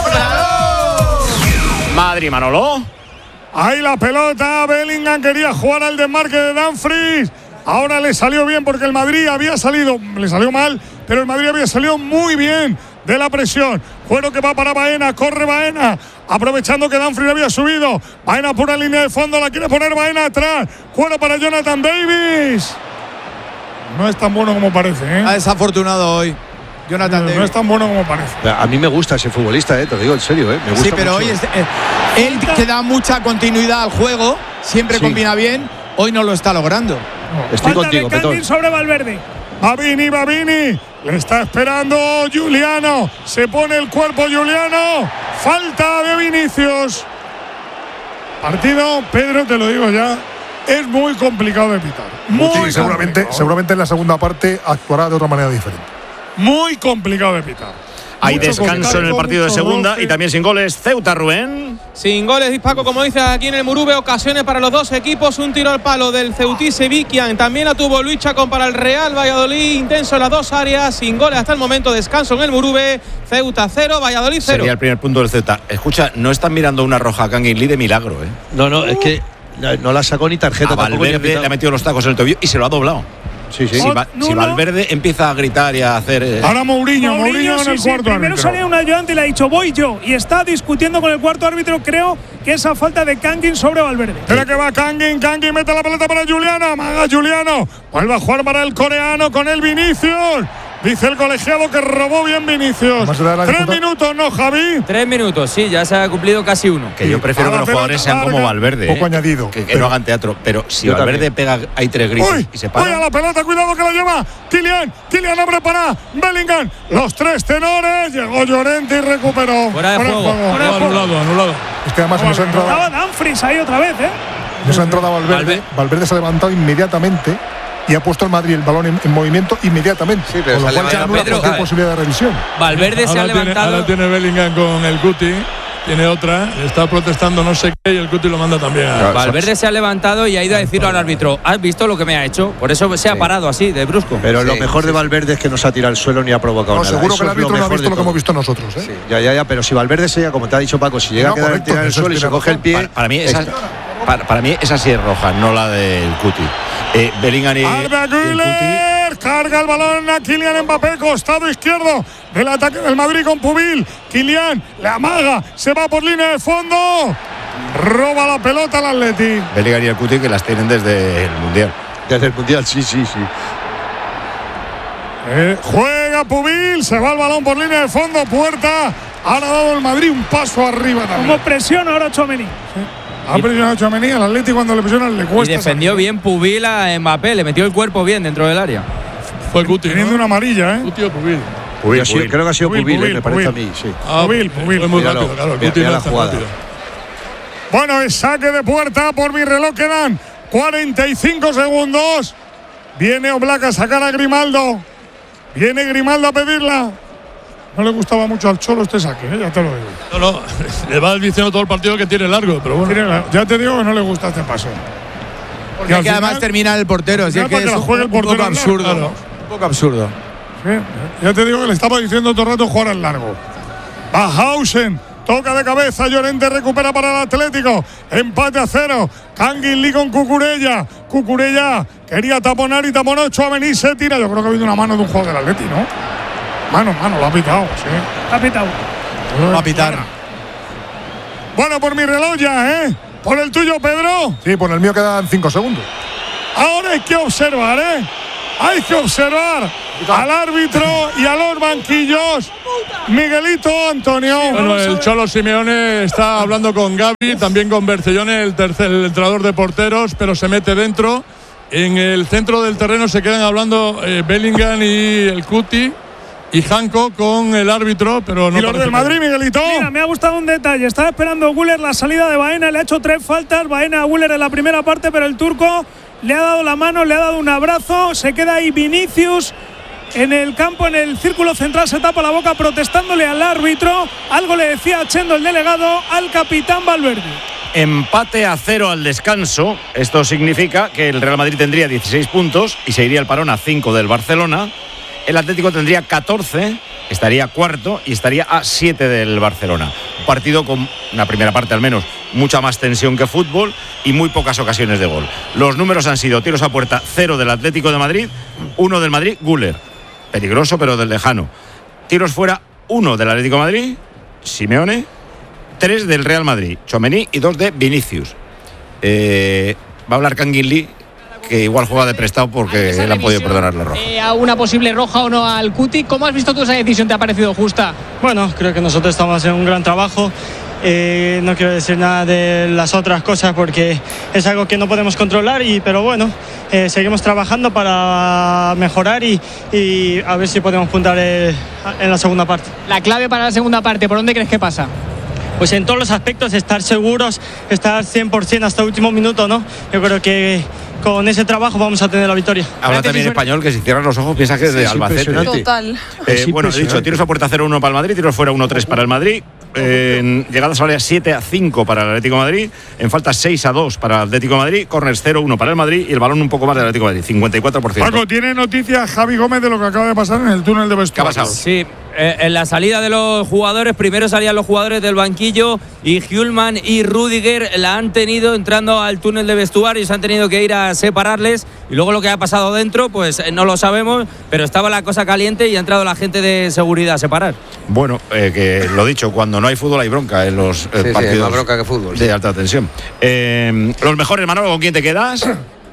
Madrid, Manolo. Ahí la pelota. Bellingham quería jugar al desmarque de Dumfries. Ahora le salió bien porque el Madrid había salido, le salió mal, pero el Madrid había salido muy bien de la presión. Juego que va para Baena, corre Baena, aprovechando que Dumfries había subido. Baena pura línea de fondo, la quiere poner Baena atrás. Juego para Jonathan Davis. No es tan bueno como parece, ¿eh? Ha desafortunado hoy. Jonathan no, Davis. no es tan bueno como parece. A mí me gusta ese futbolista, eh, te lo digo en serio. Eh, me gusta Sí, pero mucho. hoy es, eh, él que da mucha continuidad al juego, siempre Sí. combina bien, hoy no lo está logrando. Estoy Falta contigo, de Kangin Petón. sobre Valverde. Babini, Babini. Le está esperando Juliano. Se pone el cuerpo Juliano. Falta de Vinicius. Partido, Pedro, te lo digo ya, es muy complicado de pitar. Muy Sí, seguramente, complicado. seguramente en la segunda parte actuará de otra manera diferente. Muy complicado de pitar. Hay Mucho descanso contacto, en el partido de mucho segunda roce. y también sin goles. Ceuta, Rubén. Sin goles, Paco, como dice aquí en el Murube, ocasiones para los dos equipos, un tiro al palo del Ceutí Seviquian, también la tuvo Luis Chacón para el Real Valladolid, intenso en las dos áreas, sin goles hasta el momento, descanso en el Murube, Ceuta cero, Valladolid cero. Sería el primer punto del Ceuta. Escucha, no están mirando una roja a Kangin Lee de milagro, ¿eh? No, no, es que no la sacó ni tarjeta. A tampoco ni ha Valverde pitado. le ha metido los tacos en el tobillo y se lo ha doblado. Sí, sí. Si, Va- si Valverde empieza a gritar y a hacer… eh, Ahora Mourinho, Mourinho, en sí, el sí, cuarto primero árbitro. salía un ayudante y le ha dicho voy yo y está discutiendo con el cuarto árbitro. Creo que esa falta de Kangin sobre Valverde. Espera que va Kangin, Kangin mete la pelota para Juliano, amaga Juliano, vuelve a jugar para el coreano con el Vinicius. Dice el colegiado que robó bien Vinicius. Además, se da la Tres disputa- minutos, ¿no, Javi? Tres minutos, sí, ya se ha cumplido casi uno. Que yo prefiero que Ahora los pelota jugadores sean como larga, Valverde. poco ¿eh? añadido, Que, que pero- no hagan teatro. Pero si Yo Valverde también. pega, hay tres gritos Uy, y se uy, a para. la pelota, cuidado que la lleva Kylian, Kylian abre para Bellingham, los tres tenores, llegó Llorente y recuperó. Fuera de Fuera juego. Fuera de juego. Anulado, anulado. Es que además en esa entrada, Estaba Dumfries ahí otra vez, ¿eh? en esa entrada Valverde, Valverde. Valverde se ha levantado inmediatamente y ha puesto el Madrid el balón en, en movimiento inmediatamente. Sí, pero con se lo ha cual ya levantado anula Pedro, cualquier ¿sabes? posibilidad de revisión. Valverde se ha Ahora tiene, levantado. ahora tiene Bellingham con el Cuti, tiene otra, le está protestando no sé qué y el Cuti lo manda también a… Valverde se ha levantado y ha ido a decirlo al árbitro. ¿Has visto lo que me ha hecho? Por eso se ha parado así, de brusco. Pero lo Sí, mejor sí, de sí. Valverde es que no se ha tirado al suelo ni ha provocado No, nada. seguro Eso que el es árbitro no ha mejor visto de lo que hemos todo. visto nosotros. ¿eh? Ya, ya, ya, pero si Valverde se llega, como te ha dicho Paco, si llega No, a quedar correcto, tirado al eso suelo y es se coge el pie. Para, para mí esa, está- para, para mí esa sí es roja, no la del Cuti. Eh, Bellingham y, y Arda el Cuti. Güler carga el balón a Kylian Mbappé, costado izquierdo del ataque del Madrid con Pubil. Kylian le amaga, se va por línea de fondo, roba la pelota al Atleti. Bellingham y el Cuti que las tienen desde el Mundial. Desde el Mundial, sí, sí, sí. Eh, juega Pubil, se va el balón por línea de fondo, puerta. Ahora ha dado el Madrid un paso arriba Como también. presiona ahora Tchouaméni. Ha presionado a Tchouaméni, al Atleti cuando le presionan le Y cuesta. defendió salir. bien Pubil a Mbappé, le metió el cuerpo bien dentro del área. Fue Cuti, Teniendo ¿no? una amarilla, ¿eh? Cuti o Pubil. Pubil, sí, creo que ha sido Pubil, Pubil, eh, Pubil, me parece Pubil. a mí, sí. Ah, Pubil, Pubil. Fue muy Míralo, rápido, claro. El mira- Cuti mira no la es tan jugada. rápido. Bueno, es saque de puerta, por mi reloj quedan cuarenta y cinco segundos. Viene Oblak a sacar a Grimaldo. Viene Grimaldo a pedirla. No le gustaba mucho al Cholo este saque, ¿eh? Ya te lo digo. No, no, le va diciendo todo el partido que tiene largo, pero bueno. Tiene la- Ya te digo que no le gusta este paso. Porque Y al que además final- termina el portero, así al es que final es para que la un, juegue el un poco portero al largo, absurdo. claro. Un poco absurdo. Sí, ya te digo que le estaba diciendo todo el rato jugar al largo. Bajhausen Toca de cabeza, Llorente recupera para el Atlético. Empate a cero. Kangin Lee con Cucurella. Cucurella quería taponar y taponó. Tchouaméni se tira. Yo creo que ha habido una mano de un jugador del Atleti, ¿no? Mano, mano, lo ha pitado, sí. Lo ha pitado. Va a pitar. Bueno, por mi reloj ya, ¿eh? Por el tuyo, Pedro. Sí, por el mío quedan cinco segundos. Ahora hay que observar, ¿eh? Hay que observar al árbitro y a los banquillos. Miguelito, Antonio. Bueno, el Cholo Simeone está hablando con Gavi, también con Bercellone, el tercer el entrenador de porteros, pero se mete dentro. En el centro del terreno se quedan hablando eh, Bellingham y el Cuti y Janko con el árbitro, pero no. ¿Y los del Madrid, Miguelito? Mira, me ha gustado un detalle. Estaba esperando Güler la salida de Baena, le ha hecho tres faltas. Baena a Güler en la primera parte, pero el turco le ha dado la mano, le ha dado un abrazo. Se queda ahí Vinicius en el campo, en el círculo central, se tapa la boca protestándole al árbitro. Algo le decía a Chendo, el delegado, al capitán Valverde. Empate a cero al descanso. Esto significa que el Real Madrid tendría dieciséis puntos y se iría el parón a cinco del Barcelona. El Atlético tendría catorce, estaría cuarto y estaría a siete del Barcelona. Un partido con una primera parte al menos mucha más tensión que fútbol y muy pocas ocasiones de gol. Los números han sido tiros a puerta cero del Atlético de Madrid, uno del Madrid, Güler, peligroso pero del lejano. Tiros fuera, uno del Atlético de Madrid, Simeone, tres del Real Madrid, Tchouaméni y dos de Vinicius. Eh, va a hablar Kangin Lee, que igual juega de prestado porque le han podido perdonar la roja. Eh, a una posible roja o no al Cuti. ¿Cómo has visto tú esa decisión? ¿Te ha parecido justa? Bueno, creo que nosotros estamos haciendo un gran trabajo. Eh, no quiero decir nada de las otras cosas porque es algo que no podemos controlar, y, pero bueno, eh, seguimos trabajando para mejorar y, y a ver si podemos puntar eh, en la segunda parte. La clave para la segunda parte, ¿por dónde crees que pasa? Pues en todos los aspectos, estar seguros, estar cien por ciento hasta el último minuto, ¿no? Yo creo que con ese trabajo vamos a tener la victoria. Habla también español, que si cierran los ojos piensa que es de es Albacete. Total. Eh, bueno, he dicho, tiros a puerta cero uno para el Madrid, tiros fuera uno tres para el Madrid. En llegadas al área siete a cinco para el Atlético de Madrid, en falta seis a dos para el Atlético de Madrid, corners cero uno para el Madrid y el balón un poco más del Atlético de Madrid, cincuenta y cuatro por ciento. Paco, ¿tiene noticias Javi Gómez de lo que acaba de pasar en el túnel de vestuario? ¿Qué ha pasado? Sí, eh, en la salida de los jugadores, primero salían los jugadores del banquillo y Hjulman y Rudiger la han tenido entrando al túnel de vestuario y se han tenido que ir a separarles, y luego lo que ha pasado dentro pues no lo sabemos, pero estaba la cosa caliente y ha entrado la gente de seguridad a separar. Bueno, eh, que lo dicho, cuando no hay fútbol hay bronca en los eh, sí, partidos sí, más bronca que fútbol, de sí. alta tensión. Eh, los mejores, Manolo, ¿con quién te quedas?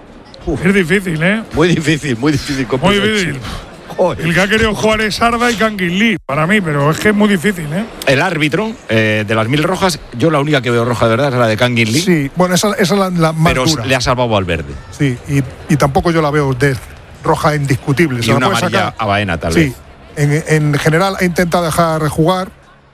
Uf, es difícil, ¿eh? Muy difícil, muy difícil. Muy difícil. El que ha querido jugar es Arda y Kangin Lee, para mí, pero es que es muy difícil, ¿eh? El árbitro eh, de las mil rojas, yo la única que veo roja de verdad es la de Kangin Lee. Sí, bueno, esa, esa es la, la más pero dura. le ha salvado al verde. Sí, y, y tampoco yo la veo de roja indiscutible. Y Se la una puede amarilla sacar. a Baena, tal Sí, vez. en, en general ha intentado dejar jugar.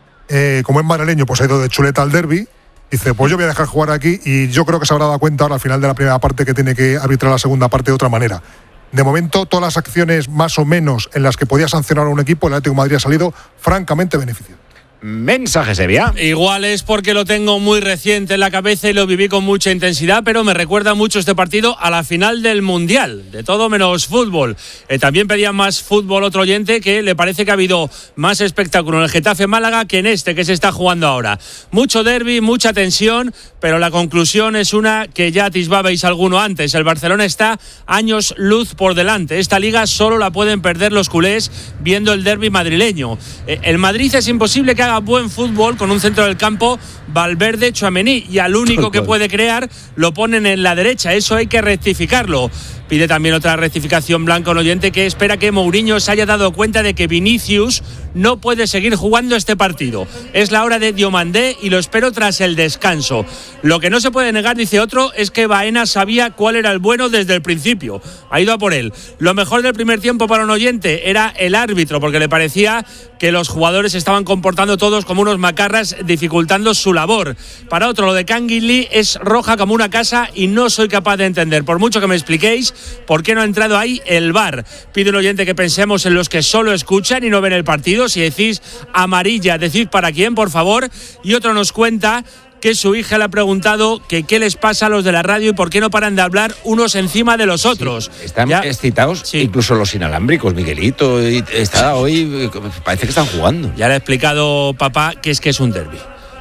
Eh, como es madrileño, pues ha ido de chuleta al derbi. Dice, pues yo voy a dejar jugar aquí, y yo creo que se habrá dado cuenta ahora al final de la primera parte que tiene que arbitrar la segunda parte de otra manera. De momento, todas las acciones más o menos en las que podía sancionar a un equipo, el Atlético de Madrid ha salido francamente beneficiado. Mensaje, Sevilla. Igual es porque lo tengo muy reciente en la cabeza y lo viví con mucha intensidad, pero me recuerda mucho este partido a la final del Mundial, de todo menos fútbol. Eh, también pedía más fútbol otro oyente, que le parece que ha habido más espectáculo en el Getafe Málaga que en este que se está jugando ahora. Mucho derbi, mucha tensión, pero la conclusión es una que ya atisbabais alguno antes. El Barcelona está años luz por delante. Esta liga solo la pueden perder los culés viendo el derbi madrileño. Eh, el Madrid es imposible que haga buen fútbol con un centro del campo Valverde, Tchouaméni, y al único que puede crear lo ponen en la derecha. Eso hay que rectificarlo. Pide también otra rectificación Blanco, un oyente que espera que Mourinho se haya dado cuenta de que Vinicius no puede seguir jugando este partido. Es la hora de Diomandé y lo espero tras el descanso. Lo que no se puede negar, dice otro, es que Baena sabía cuál era el bueno desde el principio. Ha ido a por él. Lo mejor del primer tiempo para un oyente era el árbitro, porque le parecía que los jugadores se estaban comportando todos como unos macarras, dificultando su labor. Para otro, lo de Kangin Lee es roja como una casa y no soy capaz de entender, por mucho que me expliquéis, por qué no ha entrado ahí el V A R. Pide un oyente que pensemos en los que solo escuchan y no ven el partido. Si decís amarilla, decid para quién, por favor. Y otro nos cuenta que su hija le ha preguntado que qué les pasa a los de la radio y por qué no paran de hablar unos encima de los otros. Sí, están ya, excitados, sí. Incluso los inalámbricos, Miguelito, y está hoy, parece que están jugando. Ya le ha explicado papá que es que es un derbi.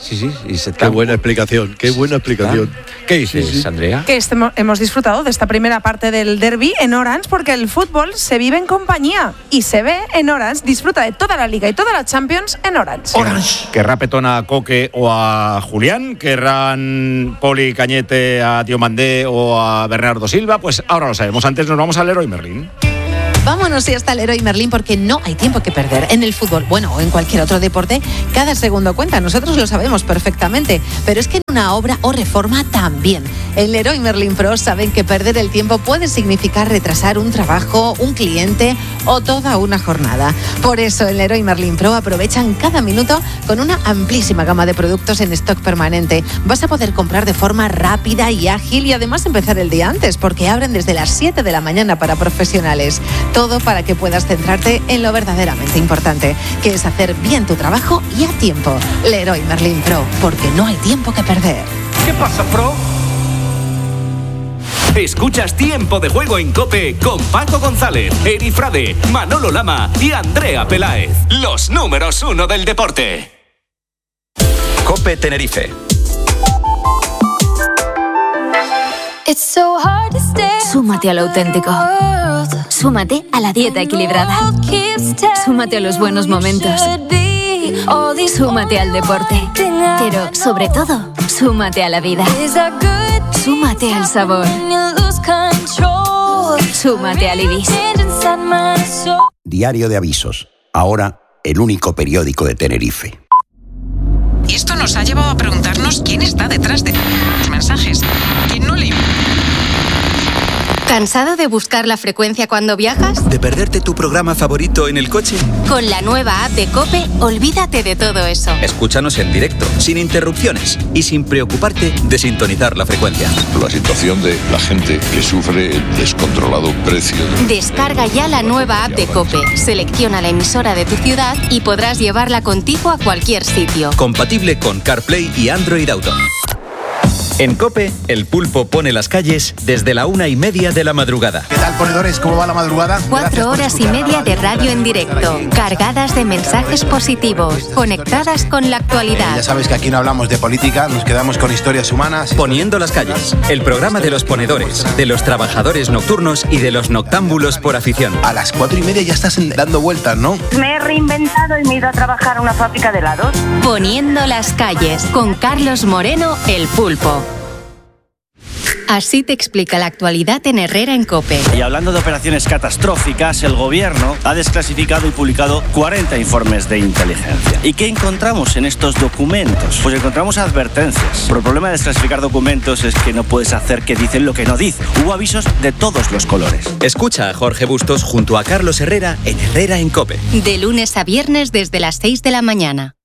Sí, sí, y se Qué buena explicación, qué buena explicación. ¿Qué dices, Sí, sí. Andrea? Que este- hemos disfrutado de esta primera parte del derbi en Orange porque el fútbol se vive en compañía y se ve en Orange. Disfruta de toda la Liga y toda la Champions en Orange. ¿Querrá Petón a Coque o a Julián? ¿Querrán Poli Cañete a Tío Mandé o a Bernardo Silva? Pues ahora lo sabemos. Antes nos vamos al Leroy Merlin. Vámonos y hasta el Leroy Merlin porque no hay tiempo que perder. En el fútbol, bueno, o en cualquier otro deporte, cada segundo cuenta. Nosotros lo sabemos perfectamente. Pero es que en una obra o reforma también. En Leroy Merlin Pro saben que perder el tiempo puede significar retrasar un trabajo, un cliente o toda una jornada. Por eso en Leroy Merlin Pro aprovechan cada minuto con una amplísima gama de productos en stock permanente. Vas a poder comprar de forma rápida y ágil y además empezar el día antes porque abren desde las siete de la mañana para profesionales. Todo para que puedas centrarte en lo verdaderamente importante, que es hacer bien tu trabajo y a tiempo. Leroy Merlin Pro, porque no hay tiempo que perder. ¿Qué pasa, Pro? Escuchas Tiempo de Juego en COPE con Paco González, Eri Frade, Manolo Lama y Andrea Peláez. Los números uno del deporte. COPE Tenerife. Súmate a lo auténtico. Súmate a la dieta equilibrada. Súmate a los buenos momentos. Súmate al deporte. Pero, sobre todo, súmate a la vida. Súmate al sabor. Súmate al Ibis. Diario de Avisos. Ahora, el único periódico de Tenerife. Y esto nos ha llevado a preguntarnos quién está detrás de los mensajes. ¿Quién no le... ¿Cansado de buscar la frecuencia cuando viajas? ¿De perderte tu programa favorito en el coche? Con la nueva app de COPE, olvídate de todo eso. Escúchanos en directo, sin interrupciones y sin preocuparte de sintonizar la frecuencia. La situación de la gente que sufre el descontrolado precio. De... Descarga ya la nueva app de COPE, selecciona la emisora de tu ciudad y podrás llevarla contigo a cualquier sitio. Compatible con CarPlay y Android Auto. En COPE, el pulpo pone las calles desde la una y media de la madrugada. ¿Qué tal, ponedores? ¿Cómo va la madrugada? Cuatro horas y media de radio en directo, cargadas de mensajes positivos, conectadas con la actualidad. Eh, ya sabes que aquí no hablamos de política, nos quedamos con historias humanas. Poniendo las calles, el programa de los ponedores, de los trabajadores nocturnos y de los noctámbulos por afición. A las cuatro y media ya estás dando vueltas, ¿no? Me he reinventado y me he ido a trabajar a una fábrica de helados. Poniendo las calles, con Carlos Moreno, el pulpo. Así te explica la actualidad en Herrera en COPE. Y hablando de operaciones catastróficas, el gobierno ha desclasificado y publicado cuarenta informes de inteligencia. ¿Y qué encontramos en estos documentos? Pues encontramos advertencias. Pero el problema de desclasificar documentos es que no puedes hacer que dicen lo que no dicen. Hubo avisos de todos los colores. Escucha a Jorge Bustos junto a Carlos Herrera en Herrera en COPE. De lunes a viernes desde las seis de la mañana.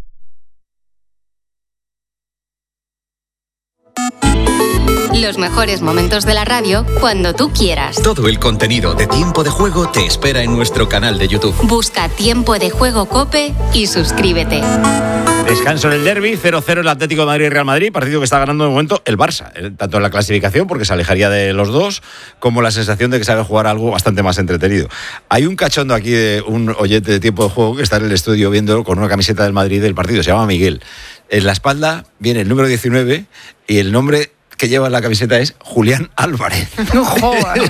Los mejores momentos de la radio cuando tú quieras. Todo el contenido de Tiempo de Juego te espera en nuestro canal de YouTube. Busca Tiempo de Juego COPE y suscríbete. Descanso en el derbi, cero cero el Atlético de Madrid y Real Madrid, partido que está ganando de momento el Barça, tanto en la clasificación, porque se alejaría de los dos, como la sensación de que sabe jugar algo bastante más entretenido. Hay un cachondo aquí de un oyente de Tiempo de Juego que está en el estudio viéndolo con una camiseta del Madrid del partido, se llama Miguel. En la espalda viene el número diecinueve y el nombre que lleva en la camiseta es Julián Álvarez. Joder.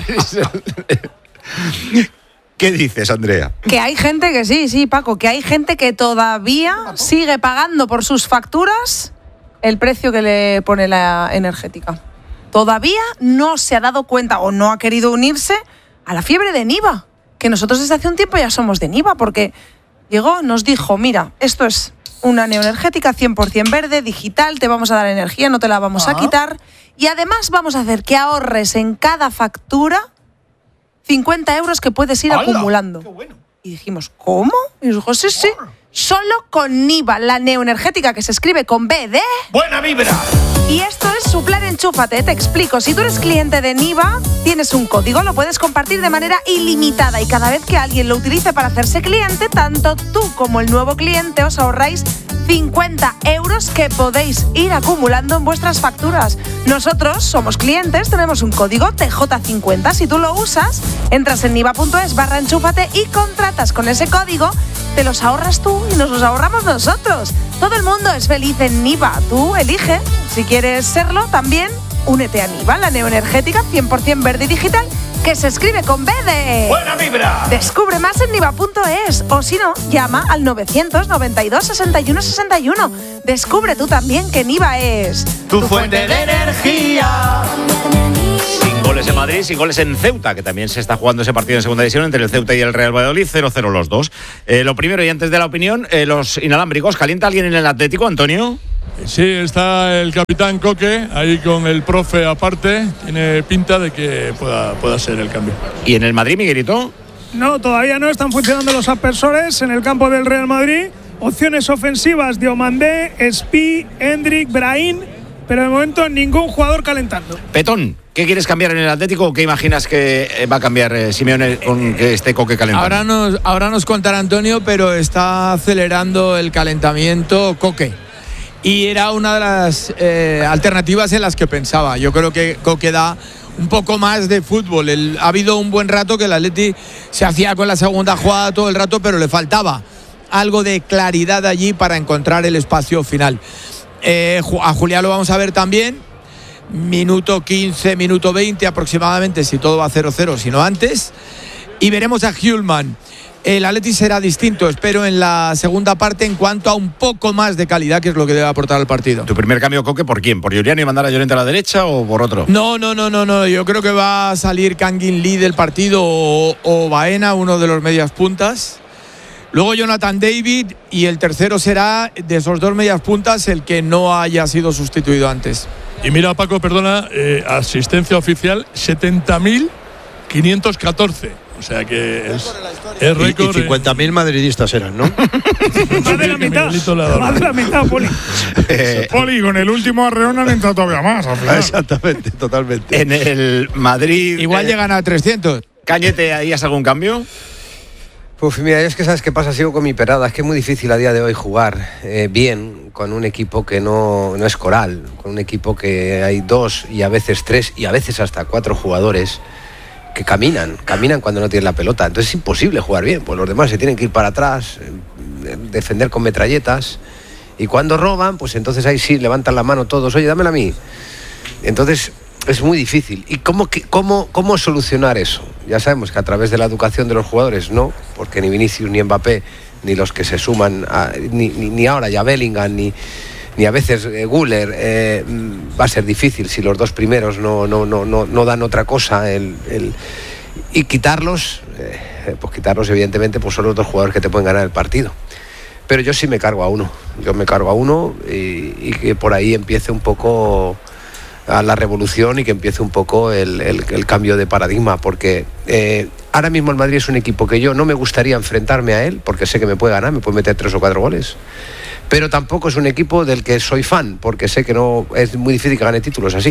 ¿Qué dices, Andrea? Que hay gente que sí, sí, Paco, que hay gente que todavía sigue pagando por sus facturas el precio que le pone la energética. Todavía no se ha dado cuenta o no ha querido unirse a la fiebre de Niva, que nosotros desde hace un tiempo ya somos de Niva, porque llegó, nos dijo, mira, esto es una neoenergética cien por ciento verde, digital, te vamos a dar energía, no te la vamos a quitar. Y además vamos a hacer que ahorres en cada factura cincuenta euros que puedes ir ¡Hala! Acumulando. Qué bueno. Y dijimos, ¿cómo? Y dijo, sí, sí, solo con Niva, la neoenergética que se escribe con B de... ¡Buena vibra! Y esto es su plan Enchúfate, te explico. Si tú eres cliente de Niva, tienes un código, lo puedes compartir de manera ilimitada y cada vez que alguien lo utilice para hacerse cliente, tanto tú como el nuevo cliente os ahorráis cincuenta euros que podéis ir acumulando en vuestras facturas. Nosotros somos clientes, tenemos un código T J cincuenta. Si tú lo usas, entras en niva punto es barra enchúfate y contratas con ese código, te los ahorras tú y nos los ahorramos nosotros. Todo el mundo es feliz en Niva. Tú elige. Si quieres serlo también, únete a Niva, la neoenergética cien por ciento verde y digital, que se escribe con B de... ¡Buena vibra! Descubre más en niva punto es o si no, llama al novecientos noventa y dos sesenta y uno sesenta y uno. Descubre tú también que Niva es... Tu, tu fuente de energía. Sin goles en Madrid, sin goles en Ceuta, que también se está jugando ese partido en segunda división entre el Ceuta y el Real Valladolid, cero cero los dos. Eh, lo primero, y antes de la opinión, eh, los inalámbricos. ¿Calienta alguien en el Atlético, Antonio? Sí, está el capitán Coque ahí con el profe aparte. Tiene pinta de que pueda, pueda ser el cambio. ¿Y en el Madrid, Miguelito? No, todavía no están funcionando los aspersores en el campo del Real Madrid. Opciones ofensivas: Diomandé, Espi, Hendrik, Brahim, pero de momento ningún jugador calentando. Petón, ¿qué quieres cambiar en el Atlético o qué imaginas que va a cambiar eh, Simeone con que esté Coque calentando? Ahora nos, ahora nos contará Antonio, pero está acelerando el calentamiento Coque. Y era una de las eh, alternativas en las que pensaba. Yo creo que Coque da un poco más de fútbol. El, ha habido un buen rato que el Atleti se hacía con la segunda jugada todo el rato, pero le faltaba algo de claridad allí para encontrar el espacio final. Eh, a Julián lo vamos a ver también. Minuto quince, minuto veinte aproximadamente, si todo va cero cero, si no antes. Y veremos a Hjulman. El Atleti será distinto, espero, en la segunda parte en cuanto a un poco más de calidad, que es lo que debe aportar al partido. ¿Tu primer cambio, Coque, por quién? ¿Por Julián y mandar a Llorente a la derecha o por otro? No, no, no, no, no. Yo creo que va a salir Kangin Lee del partido o, o Baena, uno de los medias puntas. Luego Jonathan David, y el tercero será de esos dos medias puntas el que no haya sido sustituido antes. Y mira, Paco, perdona, eh, asistencia oficial setenta mil quinientos catorce. O sea que es, es récord. Y, y cincuenta mil madridistas eran, ¿no? Más de la mitad. Más de la mitad, Poli. Eh, Poli, con el último arreón han entrado todavía más. Al final. Exactamente, totalmente. En el Madrid. Igual eh, llegan a trescientos. Cañete, ¿harías algún cambio? Pues mira, es que sabes qué pasa, sigo con mi perada. Es que es muy difícil a día de hoy jugar eh, bien con un equipo que no, no es coral, con un equipo que hay dos y a veces tres y a veces hasta cuatro jugadores que caminan, caminan cuando no tienen la pelota. Entonces es imposible jugar bien, pues los demás se tienen que ir para atrás, eh, defender con metralletas, y cuando roban, pues entonces ahí sí levantan la mano todos, oye, dámela a mí. Entonces es muy difícil. ¿Y cómo, cómo, cómo solucionar eso? Ya sabemos que a través de la educación de los jugadores no, porque ni Vinicius ni Mbappé, ni los que se suman, a, ni, ni, ni ahora ya Bellingham, ni, ni a veces eh, Güler, eh, va a ser difícil si los dos primeros no, no, no, no, no dan otra cosa. El, el, y quitarlos, eh, pues quitarlos evidentemente pues son los dos jugadores que te pueden ganar el partido. Pero yo sí me cargo a uno, yo me cargo a uno y, y que por ahí empiece un poco a la revolución y que empiece un poco el, el, el cambio de paradigma, porque eh, ahora mismo el Madrid es un equipo que yo no me gustaría enfrentarme a él, porque sé que me puede ganar, me puede meter tres o cuatro goles, pero tampoco es un equipo del que soy fan, porque sé que no es muy difícil que gane títulos así.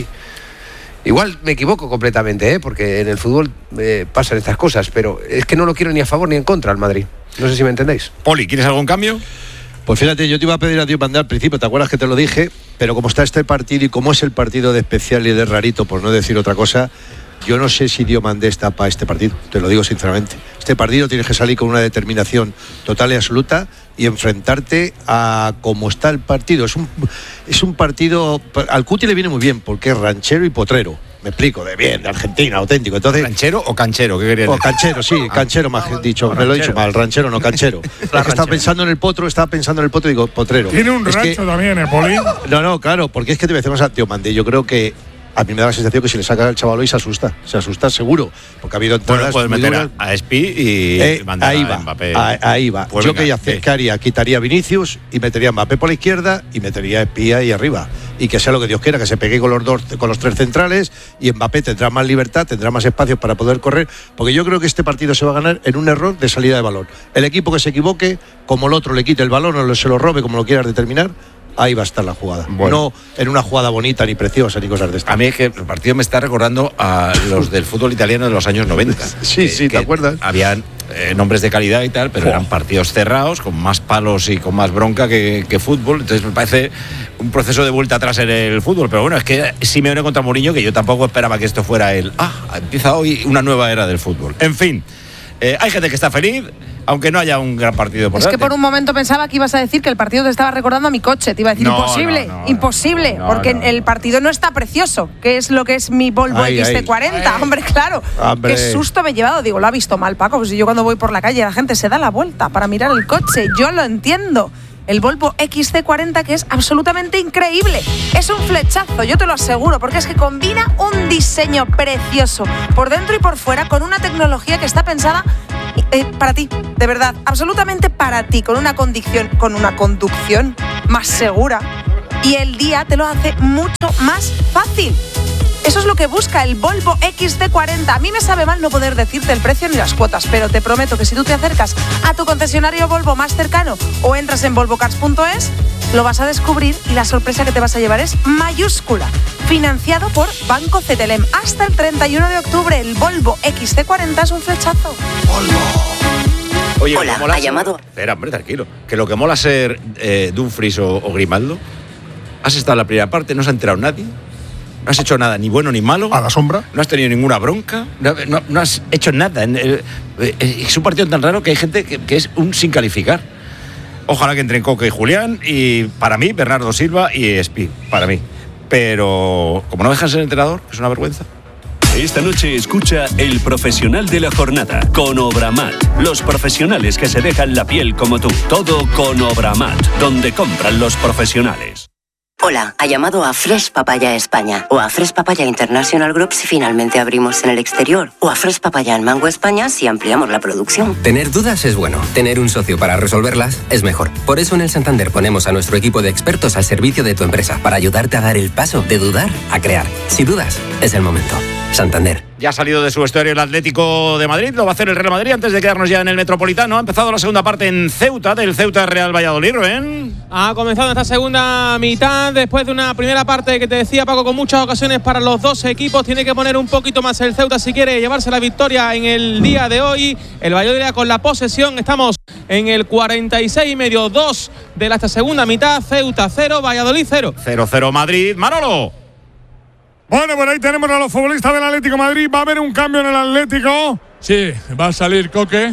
Igual me equivoco completamente, ¿eh? Porque en el fútbol eh, pasan estas cosas, pero es que no lo quiero ni a favor ni en contra al Madrid. No sé si me entendéis. Poli, ¿quieres algún cambio? Pues fíjate, yo te iba a pedir a Diomandé al principio, ¿te acuerdas que te lo dije? Pero como está este partido y como es el partido de especial y de rarito, por no decir otra cosa, yo no sé si Diomandé está para este partido, te lo digo sinceramente. Este partido tienes que salir con una determinación total y absoluta y enfrentarte a cómo está el partido. Es un, es un partido, al Cuti le viene muy bien porque es ranchero y potrero. Me explico, de bien, de Argentina, auténtico. Entonces, ¿ranchero o canchero? ¿Qué querías o decir? canchero, sí, ah. canchero, más ah, dicho, me ranchero. Lo he dicho mal, ranchero, no canchero. Es que estaba pensando en el potro, estaba pensando en el potro y digo, potrero. Tiene un es rancho que, también, ¿eh, Poli? No, no, claro, porque es que te voy a decir más a Diomandé. Yo creo que a mí me da la sensación que si le saca al chaval hoy se asusta, se asusta seguro, porque ha habido entradas. Bueno, puedes meter a, a Espi y eh, mandar ahí a va, Mbappé. Ahí, ahí va. Pues Yo venga, que hacer, ¿qué haría? Quitaría a Vinicius y metería a Mbappé por la izquierda y metería a Espi ahí arriba. Y que sea lo que Dios quiera, que se pegue con los dos, con los tres centrales, y Mbappé tendrá más libertad, tendrá más espacios para poder correr, porque yo creo que este partido se va a ganar en un error de salida de balón. El equipo que se equivoque, como el otro le quite el balón o se lo robe, como lo quieras determinar, ahí va a estar la jugada. Bueno. No en una jugada bonita, ni preciosa, ni cosas de estas. A mí es que el partido me está recordando a los del fútbol italiano de los años noventa. Sí, que, sí, ¿te acuerdas? Habían eh, nombres de calidad y tal, pero oh. eran partidos cerrados, con más palos y con más bronca que, que fútbol. Entonces me parece un proceso de vuelta atrás en el fútbol. Pero bueno, es que Simeone contra Mourinho, que yo tampoco esperaba que esto fuera el... Ah, empieza hoy una nueva era del fútbol. En fin, eh, hay gente que está feliz. aunque no haya un gran partido por Es delante. que por un momento pensaba que ibas a decir que el partido te estaba recordando a mi coche. Te iba a decir, No, imposible, no, no, imposible, no, porque no. el partido no está precioso, que es lo que es mi Volvo Ay, X C ay. cuarenta. Ay. Hombre, claro. Hombre. Qué susto me he llevado. Digo, lo ha visto mal, Paco. Pues yo cuando voy por la calle la gente se da la vuelta para mirar el coche. Yo lo entiendo. El Volvo X C cuarenta, que es absolutamente increíble. Es un flechazo, yo te lo aseguro, porque es que combina un diseño precioso por dentro y por fuera con una tecnología que está pensada eh, para ti, de verdad, absolutamente para ti, con una conducción, con una conducción más segura, y el día te lo hace mucho más fácil. Eso es lo que busca el Volvo X C cuarenta. A mí me sabe mal no poder decirte el precio ni las cuotas, pero te prometo que si tú te acercas a tu concesionario Volvo más cercano o entras en volvo cars punto es, lo vas a descubrir y la sorpresa que te vas a llevar es mayúscula. Financiado por Banco Cetelem. Hasta el treinta y uno de octubre, el Volvo X C cuarenta es un flechazo. Oye, Hola, ¿qué mola ha ser- llamado. Espera, hombre, tranquilo. Que lo que mola ser eh, Dumfries o, o Grimaldo, has estado en la primera parte, no se ha enterado nadie. No has hecho nada, ni bueno ni malo. A la sombra. No has tenido ninguna bronca. No, no- no has hecho nada. En el- eh, Es un partido tan raro que hay gente que, que es un sin calificar. Ojalá que entren Coque y Julián. Y para mí, Bernardo Silva y Espi. Para mí. Pero como no dejan ser entrenador, que es una vergüenza. Esta noche escucha El Profesional de la Jornada con Obramat. Los profesionales que se dejan la piel como tú. Todo con Obramat, donde compran los profesionales. Hola, ha llamado a Fresh Papaya España o a Fresh Papaya International Group si finalmente abrimos en el exterior o a Fresh Papaya en Mango España si ampliamos la producción. Tener dudas es bueno, tener un socio para resolverlas es mejor. Por eso en el Santander ponemos a nuestro equipo de expertos al servicio de tu empresa para ayudarte a dar el paso de dudar a crear. Si dudas, es el momento. Santander. Ya ha salido de su vestuario el Atlético de Madrid, lo va a hacer el Real Madrid antes de quedarnos ya en el Metropolitano. Ha empezado la segunda parte en Ceuta, del Ceuta Real Valladolid, Rubén. Ha comenzado esta segunda mitad después de una primera parte que te decía Paco con muchas ocasiones para los dos equipos. Tiene que poner un poquito más el Ceuta si quiere llevarse la victoria en el día de hoy. El Valladolid con la posesión. Estamos en el cuarenta y seis y medio, dos de la esta segunda mitad. Ceuta cero, Valladolid cero. cero cero Madrid. Manolo. Bueno, por ahí tenemos a los futbolistas del Atlético de Madrid. ¿Va a haber un cambio en el Atlético? Sí, va a salir Coque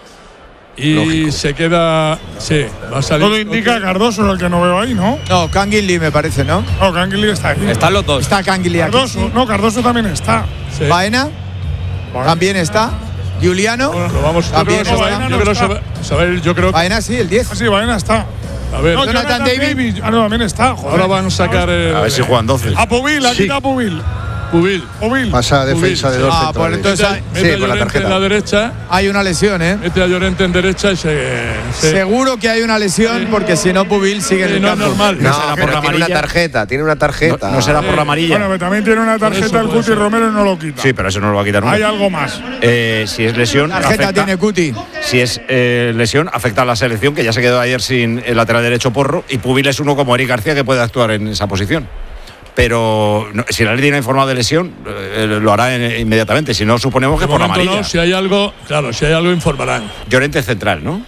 y Lógico. se queda. Sí, va a salir. Todo indica a Cardoso, es el que no veo ahí, ¿no? No, Canguilí me parece, ¿no? No, Canguilí está ahí. Están los dos. Está Canguilí aquí. Cardoso, no, Cardoso también está. Sí. Baena también está. Juliano Lo vamos yo también creo que está. Baena yo creo saber, saber, yo creo Baena sí, el diez. Ah, sí, Baena está. A ver, No, Jonathan David. Ah, no, también está. Joder. ahora van a sacar el, A ver si juegan doce. A Pubil, aquí Sí. está Pubil. Pubil. Pubil. Pasa a defensa Pubil, de dos Ah, centrales. por entonces hay, Mete Sí, a con la Llorente tarjeta. en la derecha, hay una lesión, ¿eh? mete a Llorente en derecha y se. se Seguro que hay una lesión porque si no Pubil sigue en Sí, el no es campo. normal. No, será por pero la tiene una amarilla. tarjeta, tiene una tarjeta. No, no será por la amarilla. Bueno, pero también tiene una tarjeta eso, el por Cuti eso. Romero y no lo quita. Sí, pero eso no lo va a quitar nunca. Hay algo más. Eh, si es lesión, Tarjeta afecta- tiene Cuti. Si es eh, lesión, afecta a la selección, que ya se quedó ayer sin el lateral derecho Porro, y Pubil es uno como Eric García que puede actuar en esa posición. Pero no, si la ley no ha informado de lesión, eh, lo hará en- inmediatamente. Si no, suponemos que De por la momento amarilla. no, si hay algo, claro, si hay algo informarán. Llorente es central, ¿no?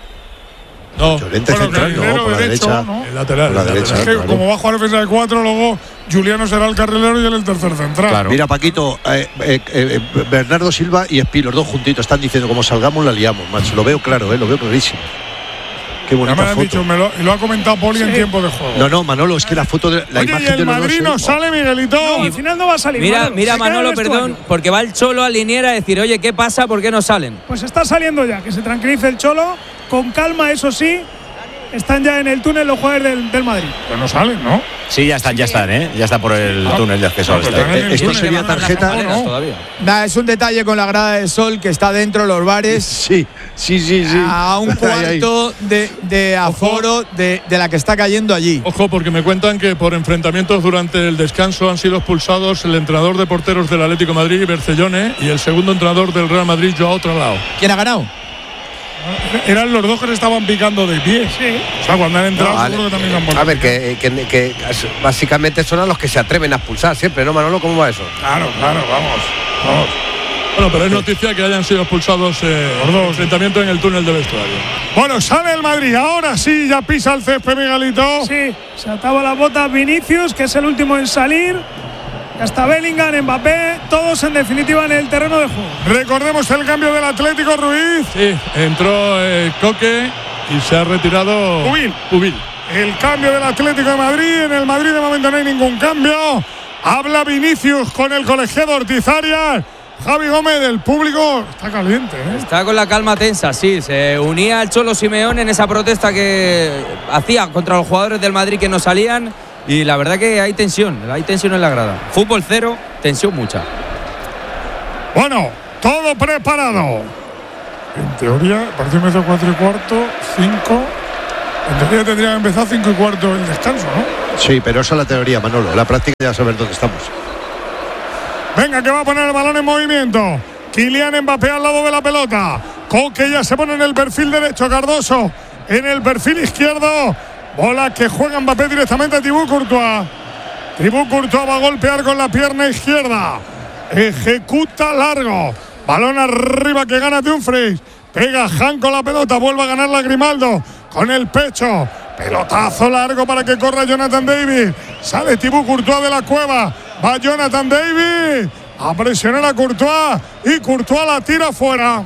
No, Llorente Bueno, central, carrilero no, por la derecho, derecha. ¿no? el lateral. Por la el derecha. lateral. Es que claro. como va a jugar defensa de cuatro, luego Juliano será el carrilero y él el tercer central. Claro. Mira, Paquito, eh, eh, eh, Bernardo Silva y Espi, los dos juntitos, están diciendo como salgamos la liamos, macho. Lo veo claro, eh, lo veo clarísimo. Qué Ya me bonita lo han foto. dicho, me lo, y lo ha comentado Poli en tiempo de juego. No, no, Manolo, es que la foto de la Oye, y imagen el de los Madrid dos. no eh, sale, Miguelito. No, al final no va a salir. Mira, Manolo. mira Se queda en Manolo, el vestuario. perdón, porque va el Cholo a liniera a decir, oye, ¿qué pasa? ¿Por qué no salen? Pues está saliendo ya, que se tranquilice el Cholo. Con calma, eso sí. Están ya en el túnel los jugadores del, del Madrid. Pero no salen, ¿no? Sí, ya están, ya están, ¿eh? Ya está por el túnel de acceso al pues estadio. están en el Esto túnel. sería tarjeta. No, no. Nada, es un detalle con la grada de sol que está dentro de los bares. Sí, sí, sí, sí. A un Ahí, ahí. cuarto de, de aforo de, de la que está cayendo allí. Ojo, porque me cuentan que por enfrentamientos durante el descanso han sido expulsados el entrenador de porteros del Atlético de Madrid, Bercellone, y el segundo entrenador del Real Madrid, Joao Tralao. ¿Quién ha ganado? Eran los dos que le estaban picando de pie. Sí. O sea, cuando han entrado, No, vale. seguro que también lo han vuelto A ver, que, que, que básicamente son a los que se atreven a expulsar siempre, ¿no, Manolo? ¿Cómo va eso? Claro, claro, vamos. Vamos. Bueno, pero es noticia que hayan sido expulsados eh, Los dos. por enfrentamiento en el túnel de vestuario. Bueno, sale el Madrid. Ahora sí, ya pisa el césped, Miguelito. Sí, se ataba las botas Vinicius, que es el último en salir. Ya está Bellingham, Mbappé, todos en definitiva en el terreno de juego. Recordemos el cambio del Atlético, Ruiz. Sí, entró eh, Coque y se ha retirado Pubil. Pubil. El cambio del Atlético de Madrid. En el Madrid de momento no hay ningún cambio. Habla Vinicius con el colegiado Ortiz Arias. Javi Gómez, el público está caliente, ¿eh? Está con la calma tensa, sí. Se unía al Cholo Simeone en esa protesta que hacía contra los jugadores del Madrid que no salían. Y la verdad que hay tensión, hay tensión en la grada. Fútbol cero, tensión mucha. Bueno, todo preparado. En teoría, parece que empezó cuatro y cuarto, cinco. En teoría tendría que empezar cinco y cuarto el descanso, ¿no? Sí, pero esa es la teoría, Manolo. La práctica ya saber dónde estamos. Venga, que va a poner el balón en movimiento. Kylian Mbappé al lado de la pelota. Coque ya se pone en el perfil derecho. Cardoso en el perfil izquierdo. Bola que juega Mbappé directamente a Thibaut Courtois. Thibaut Courtois va a golpear con la pierna izquierda. Ejecuta largo. Balón arriba que gana Dumfries. Pega Han con la pelota. Vuelve a ganar la Grimaldo. Con el pecho. Pelotazo largo para que corra Jonathan David. Sale Thibaut Courtois de la cueva. Va Jonathan David a presionar a Courtois. Y Courtois la tira fuera.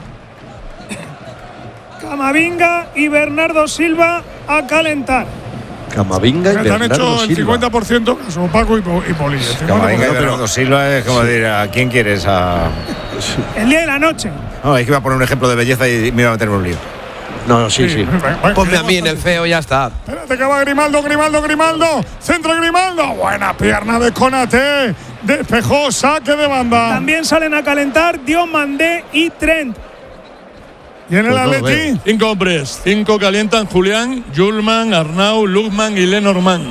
Camavinga y Bernardo Silva a calentar. Camavinga y Te Bernardo han hecho Silva. el cincuenta por ciento caso Paco y, y Poli. Camavinga y Bernardo Silva es como decir, ¿a quién quieres? A... El día de la noche. No, es que iba a poner un ejemplo de belleza y me iba a meter en un lío. No, no, sí, sí. sí. Ponme a mí en el feo, ya está. Espérate que va Grimaldo, Grimaldo, Grimaldo. Centro Grimaldo. Buena pierna de Konaté. Despejó, saque de banda. También salen a calentar Diomandé y Trent. ¿Y en el Pues no lo Atleti? veo. Cinco hombres. Cinco calientan Julián, Julman, Arnau, Luzman y Lenormand.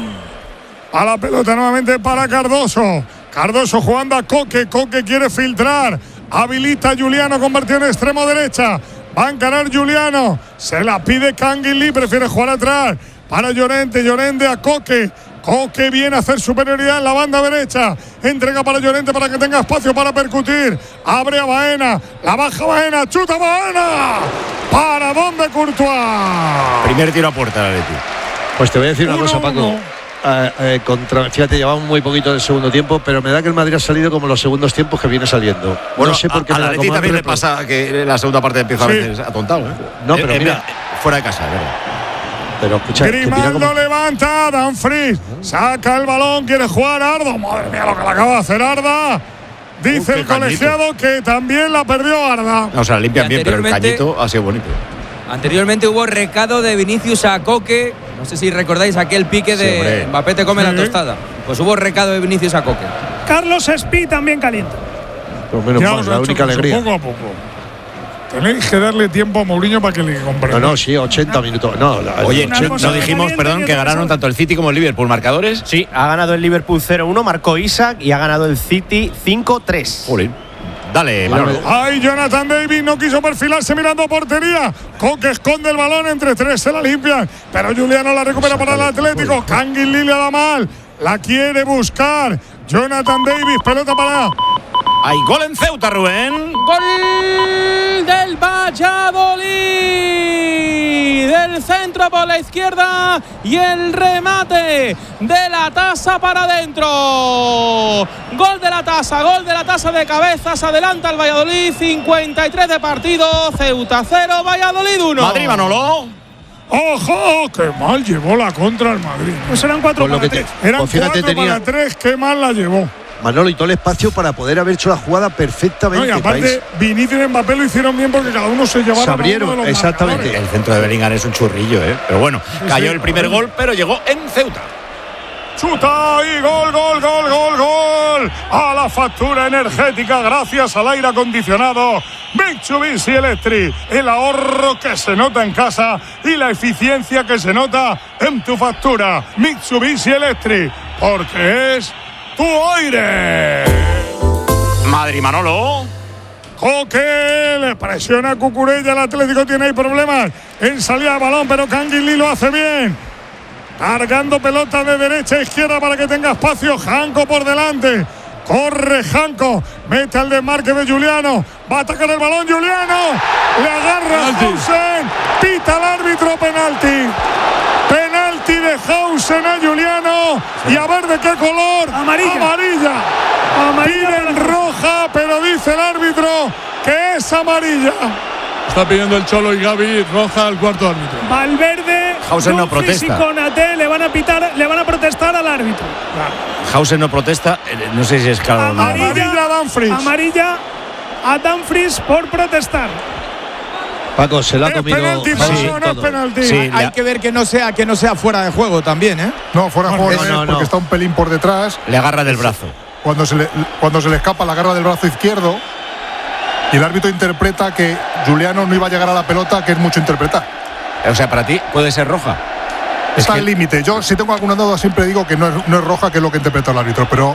A la pelota nuevamente para Cardoso. Cardoso jugando a Coque. Coque quiere filtrar. Habilita a Juliano, convertido en extremo derecha. Va a encarar Juliano. Se la pide Canguilí. Prefiere jugar atrás. Para Llorente. Llorente a Coque. Coque viene a hacer superioridad en la banda derecha. Entrega para Llorente para que tenga espacio para percutir. Abre a Baena. La baja Baena. Chuta Baena. ¿Para dónde Courtois? Primer tiro a puerta, el Atleti. Pues te voy a decir una Uno, cosa, Paco. uno. Eh, eh, contra, fíjate, llevamos muy poquito del segundo tiempo, pero me da que el Madrid ha salido como los segundos tiempos que viene saliendo. Bueno, no sé por qué a, me a da la como Atleti también le repro- pasa que la segunda parte empieza Sí. a veces atontado, ¿eh? No, pero Eh, eh, mira. fuera de casa, ¿verdad? Pero escucha, que mira Grimaldo cómo- levanta, Dumfries saca el balón, quiere jugar Arda. Madre mía lo que le acaba de hacer Arda. Dice Uh, qué el colegiado que también la perdió Arda. No, o sea, la limpian Y bien, pero el anteriormente- cañito ha sido bonito. Anteriormente hubo recado de Vinicius a Coque. No sé si recordáis aquel pique Sí, de hombre. Mbappé te come Sí. la tostada. Pues hubo recado de Vinicius a Coque. Carlos Espí también calienta. Pues menos Ya mal, os he la hecho única caso, alegría. poco a poco. Tenéis que darle tiempo a Mourinho para que le comprenda. No, no, sí, ochenta minutos. No, la- Oye, Una no cosa no dijimos, caliente perdón, y que otra ganaron cosa. tanto el City como el Liverpool. ¿Marcadores? Sí, ha ganado el Liverpool cero uno, marcó Isaac y ha ganado el City cinco tres. Jolín. Dale, Manolo. Ay, Jonathan David no quiso perfilarse mirando a portería. Coque esconde el balón, entre tres se la limpian. Pero Juliano la recupera para el Atlético. Canguilí le da mal. La quiere buscar. Jonathan Davis, pelota para. Hay gol en Ceuta, Rubén. Gol del Valladolid. Del centro por la izquierda y el remate de la Tasa para adentro. Gol de la Tasa, gol de la Tasa de cabezas. Adelanta el Valladolid. cincuenta y tres de partido. Ceuta cero, Valladolid uno. Madrid, Manolo. ¡Ojo! ¡Qué mal llevó la contra el Madrid! Pues eran cuatro Por lo para que te- tres. Eran Pues fíjate, cuatro tenía- para tres. ¡Qué mal la llevó! Manolo y todo el espacio para poder haber hecho la jugada No, perfectamente. y aparte, País. Vinicius y Mbappé lo hicieron bien porque cada uno se llevaron Se a uno abrieron, de los exactamente. marcadores. El centro de Bellingham es un churrillo, ¿eh? Pero bueno, cayó sí, el primer bueno. gol, pero llegó en Ceuta. Chuta y gol, gol, gol, gol, gol. A la factura energética gracias al aire acondicionado Mitsubishi Electric. El ahorro que se nota en casa y la eficiencia que se nota en tu factura. Mitsubishi Electric, porque es tu aire. Madrid, Manolo. Coque le presiona a Cucurella. El Atlético tiene ahí problemas en salida de balón, pero Canguilí lo hace bien. Cargando pelota de derecha a izquierda para que tenga espacio. Janko por delante. Corre Janko. Mete al desmarque de Juliano. Va a atacar el balón Juliano. Le agarra a Hausen. Pita el árbitro, penalti. Penalti de Hausen a Juliano. Y a ver de qué color. Amarilla. Amarilla. Es amarilla. Está pidiendo el Cholo y Gaby roja al cuarto árbitro. Valverde, Hausen no Dumfries y protesta. Konaté le van a pitar, le van a protestar al árbitro. Hausen no protesta, eh, no sé si es claro o no. Amarilla, a Dumfries. Amarilla a Dumfries por protestar. Paco, se lo ha comido. penalti, Hausen Paco, no es todo. penalti. Sí, Hay le- que ver que no sea que no sea fuera de juego también, ¿eh? No, fuera de juego no, no, es no, porque no. está un pelín por detrás. le agarra del brazo. Cuando se le, cuando se le escapa la garra del brazo izquierdo y el árbitro interpreta que Juliano no iba a llegar a la pelota, que es mucho interpretar. O sea, para ti puede ser roja. Está que- al límite. Yo, si tengo alguna duda, siempre digo que no es, no es roja, que es lo que interpreta el árbitro. Pero